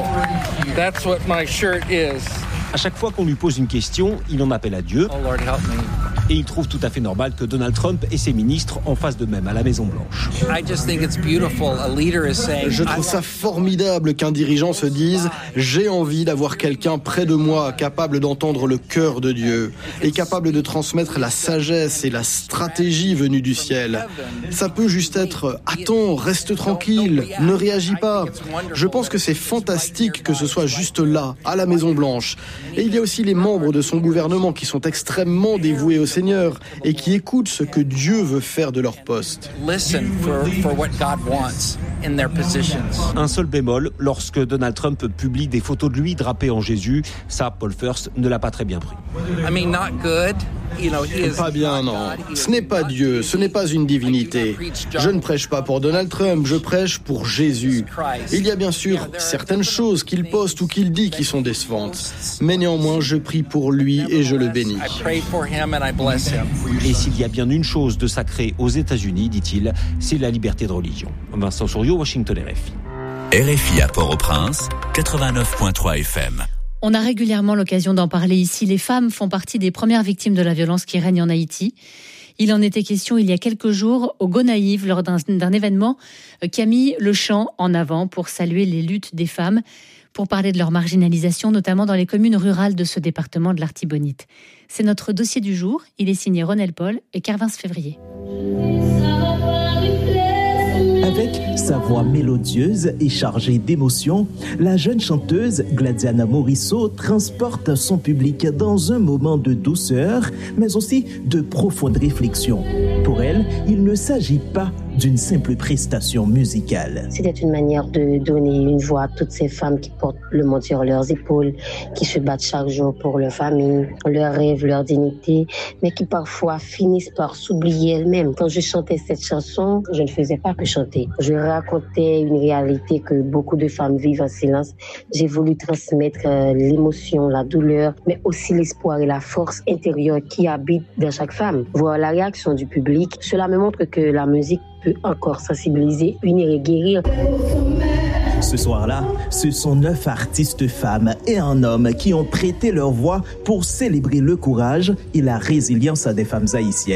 À chaque fois qu'on lui pose une question, il en appelle à Dieu. Et il trouve tout à fait normal que Donald Trump et ses ministres en fassent de même à la Maison-Blanche. Je trouve ça formidable qu'un dirigeant se dise « J'ai envie d'avoir quelqu'un près de moi capable d'entendre le cœur de Dieu et capable de transmettre la sagesse et la stratégie venue du ciel. » Ça peut juste être « Attends, reste tranquille, ne réagis pas. » Je pense que c'est fantastique que ce soit juste là, à la Maison-Blanche. Et il y a aussi les membres de son gouvernement qui sont extrêmement dévoués au Seigneur et qui écoutent ce que Dieu veut faire de leur poste. Un seul bémol, lorsque Donald Trump publie des photos de lui drapé en Jésus, ça, Paul Furs ne l'a pas très bien pris. Pas bien, non. Ce n'est pas Dieu, ce n'est pas une divinité. Je ne prêche pas pour Donald Trump, je prêche pour Jésus. Il y a bien sûr certaines choses qu'il poste ou qu'il dit qui sont décevantes. Mais néanmoins, je prie pour lui et je le bénis. Et s'il y a bien une chose de sacré aux États-Unis, dit-il, c'est la liberté de religion. Vincent Souriau, Washington, RFI. RFI à Port-au-Prince, 89.3 FM. On a régulièrement l'occasion d'en parler ici. Les femmes font partie des premières victimes de la violence qui règne en Haïti. Il en était question il y a quelques jours au Gonaïves lors d'un événement qui a mis le chant en avant pour saluer les luttes des femmes, pour parler de leur marginalisation, notamment dans les communes rurales de ce département de l'Artibonite. C'est notre dossier du jour. Il est signé Ronel Paul et Carvin Février. Avec sa voix mélodieuse et chargée d'émotions, la jeune chanteuse Gladiana Morisseau transporte son public dans un moment de douceur, mais aussi de profonde réflexion. Pour elle, il ne s'agit pas d'une simple prestation musicale. C'était une manière de donner une voix à toutes ces femmes qui portent le monde sur leurs épaules, qui se battent chaque jour pour leur famille, leurs rêves, leur dignité, mais qui parfois finissent par s'oublier elles-mêmes. Quand je chantais cette chanson, je ne faisais pas que chanter. Je racontais une réalité que beaucoup de femmes vivent en silence. J'ai voulu transmettre l'émotion, la douleur, mais aussi l'espoir et la force intérieure qui habite dans chaque femme. Voir la réaction du public, cela me montre que la musique peut encore sensibiliser, unir et guérir. Ce soir-là, ce sont 9 artistes femmes et un homme qui ont prêté leur voix pour célébrer le courage et la résilience des femmes haïtiennes.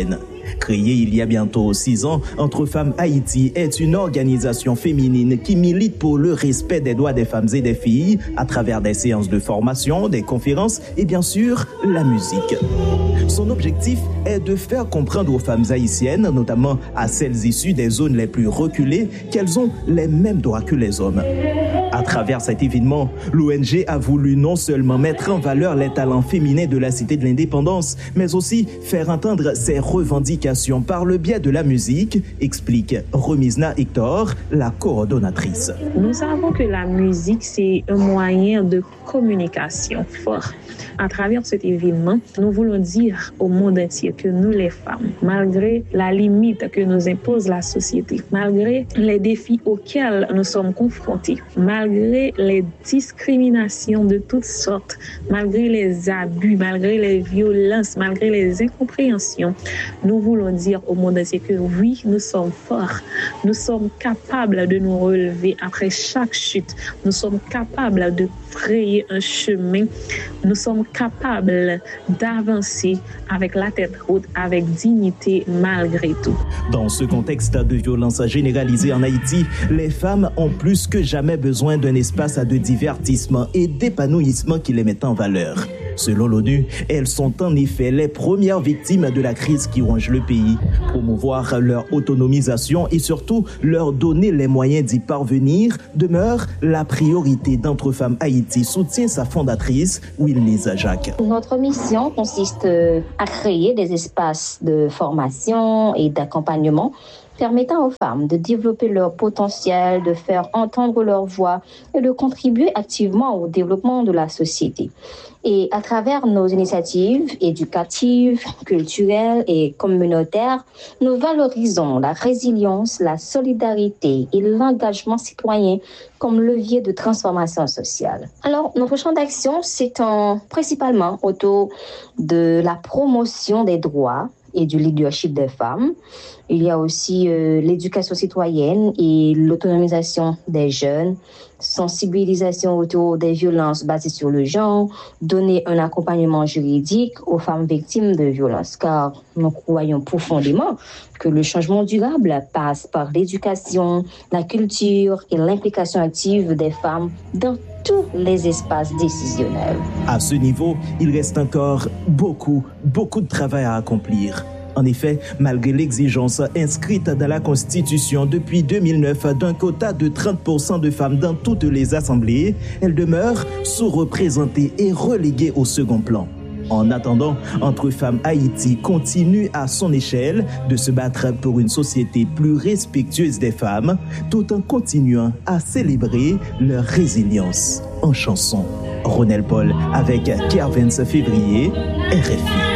Créée il y a bientôt 6 ans, Entre Femmes Haïti est une organisation féminine qui milite pour le respect des droits des femmes et des filles à travers des séances de formation, des conférences et bien sûr la musique. Son objectif est de faire comprendre aux femmes haïtiennes, notamment à celles issues des zones les plus reculées, qu'elles ont les mêmes droits que les hommes. À travers cet événement, l'ONG a voulu non seulement mettre en valeur les talents féminins de la Cité de l'Indépendance, mais aussi faire entendre ses revendications par le biais de la musique, explique Romizna Hector, la coordonnatrice. Nous savons que la musique, c'est un moyen de communication fort. À travers cet événement, nous voulons dire au monde entier que nous, les femmes, malgré la limite que nous impose la société, malgré les défis auxquels nous sommes confrontés, malgré les discriminations de toutes sortes, malgré les abus, malgré les violences, malgré les incompréhensions, nous voulons dire au monde entier que oui, nous sommes forts, nous sommes capables de nous relever après chaque chute, nous sommes capables de frayer un chemin, nous sommes capables d'avancer avec la tête haute, avec dignité malgré tout. Dans ce contexte de violence généralisée en Haïti, les femmes ont plus que jamais besoin d'un espace de divertissement et d'épanouissement qui les met en valeur. Selon l'ONU, elles sont en effet les premières victimes de la crise qui ronge le pays. Promouvoir leur autonomisation et surtout leur donner les moyens d'y parvenir demeure la priorité d'Entre Femmes Haïti, soutient sa fondatrice, Wilnisa Jacques. Notre mission consiste à créer des espaces de formation et d'accompagnement permettant aux femmes de développer leur potentiel, de faire entendre leur voix et de contribuer activement au développement de la société. Et à travers nos initiatives éducatives, culturelles et communautaires, nous valorisons la résilience, la solidarité et l'engagement citoyen comme levier de transformation sociale. Alors, notre champ d'action s'étend principalement autour de la promotion des droits et du leadership des femmes. Il y a aussi l'éducation citoyenne et l'autonomisation des jeunes, sensibilisation autour des violences basées sur le genre, donner un accompagnement juridique aux femmes victimes de violences, car nous croyons profondément que le changement durable passe par l'éducation, la culture et l'implication active des femmes dans tous les espaces décisionnels. À ce niveau, il reste encore beaucoup de travail à accomplir. En effet, malgré l'exigence inscrite dans la Constitution depuis 2009 d'un quota de 30% de femmes dans toutes les assemblées, elles demeurent sous-représentées et reléguées au second plan. En attendant, Entre Femmes Haïti continue à son échelle de se battre pour une société plus respectueuse des femmes, tout en continuant à célébrer leur résilience. En chanson, Ronel Paul avec Kervens Février, RFI.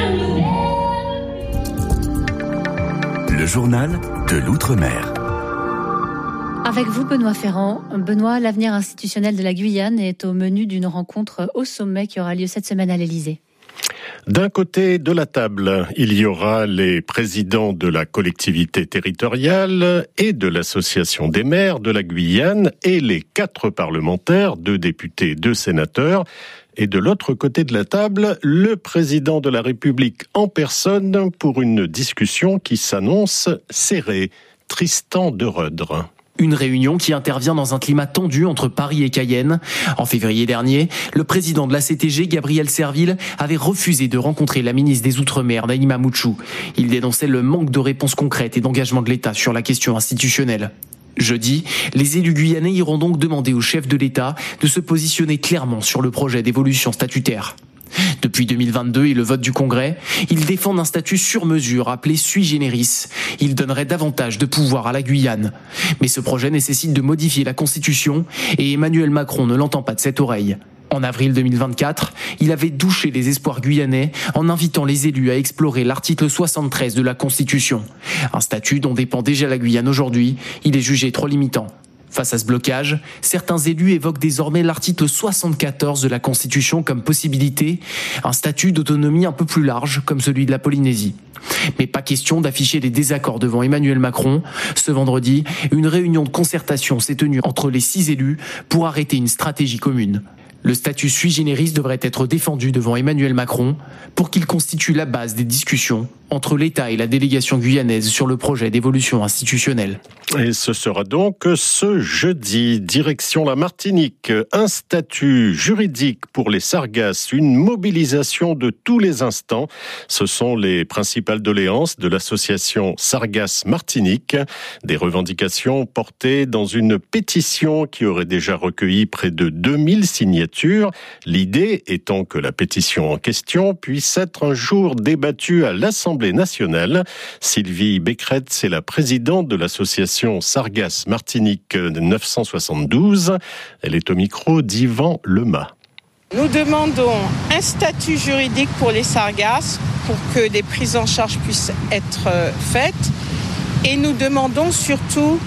Le journal de l'Outre-mer. Avec vous, Benoît Ferrand. Benoît, l'avenir institutionnel de la Guyane est au menu d'une rencontre au sommet qui aura lieu cette semaine à l'Elysée. D'un côté de la table, il y aura les présidents de la collectivité territoriale et de l'association des maires de la Guyane et les 4 parlementaires, 2 députés, 2 sénateurs. Et de l'autre côté de la table, le président de la République en personne pour une discussion qui s'annonce serrée. Tristan de Rødre. Une réunion qui intervient dans un climat tendu entre Paris et Cayenne. En février dernier, le président de la CTG, Gabriel Serville, avait refusé de rencontrer la ministre des Outre-mer, Naïma Mouchou. Il dénonçait le manque de réponses concrètes et d'engagement de l'État sur la question institutionnelle. Jeudi, les élus guyanais iront donc demander au chef de l'État de se positionner clairement sur le projet d'évolution statutaire. Depuis 2022 et le vote du Congrès, ils défendent un statut sur mesure appelé sui generis. Il donnerait davantage de pouvoir à la Guyane. Mais ce projet nécessite de modifier la Constitution et Emmanuel Macron ne l'entend pas de cette oreille. En avril 2024, il avait douché les espoirs guyanais en invitant les élus à explorer l'article 73 de la Constitution. Un statut dont dépend déjà la Guyane aujourd'hui, il est jugé trop limitant. Face à ce blocage, certains élus évoquent désormais l'article 74 de la Constitution comme possibilité, un statut d'autonomie un peu plus large comme celui de la Polynésie. Mais pas question d'afficher des désaccords devant Emmanuel Macron. Ce vendredi, une réunion de concertation s'est tenue entre les 6 élus pour arrêter une stratégie commune. Le statut sui generis devrait être défendu devant Emmanuel Macron pour qu'il constitue la base des discussions entre l'État et la délégation guyanaise sur le projet d'évolution institutionnelle. Et ce sera donc ce jeudi, direction la Martinique. Un statut juridique pour les sargasses, une mobilisation de tous les instants. Ce sont les principales doléances de l'association Sargasses Martinique. Des revendications portées dans une pétition qui aurait déjà recueilli près de 2000 signatures. L'idée étant que la pétition en question puisse être un jour débattue à l'Assemblée nationale. Sylvie Becquerette, c'est la présidente de l'association Sargasses Martinique 972. Elle est au micro d'Yvan Lema. Nous demandons un statut juridique pour les sargasses pour que des prises en charge puissent être faites. Et nous demandons surtout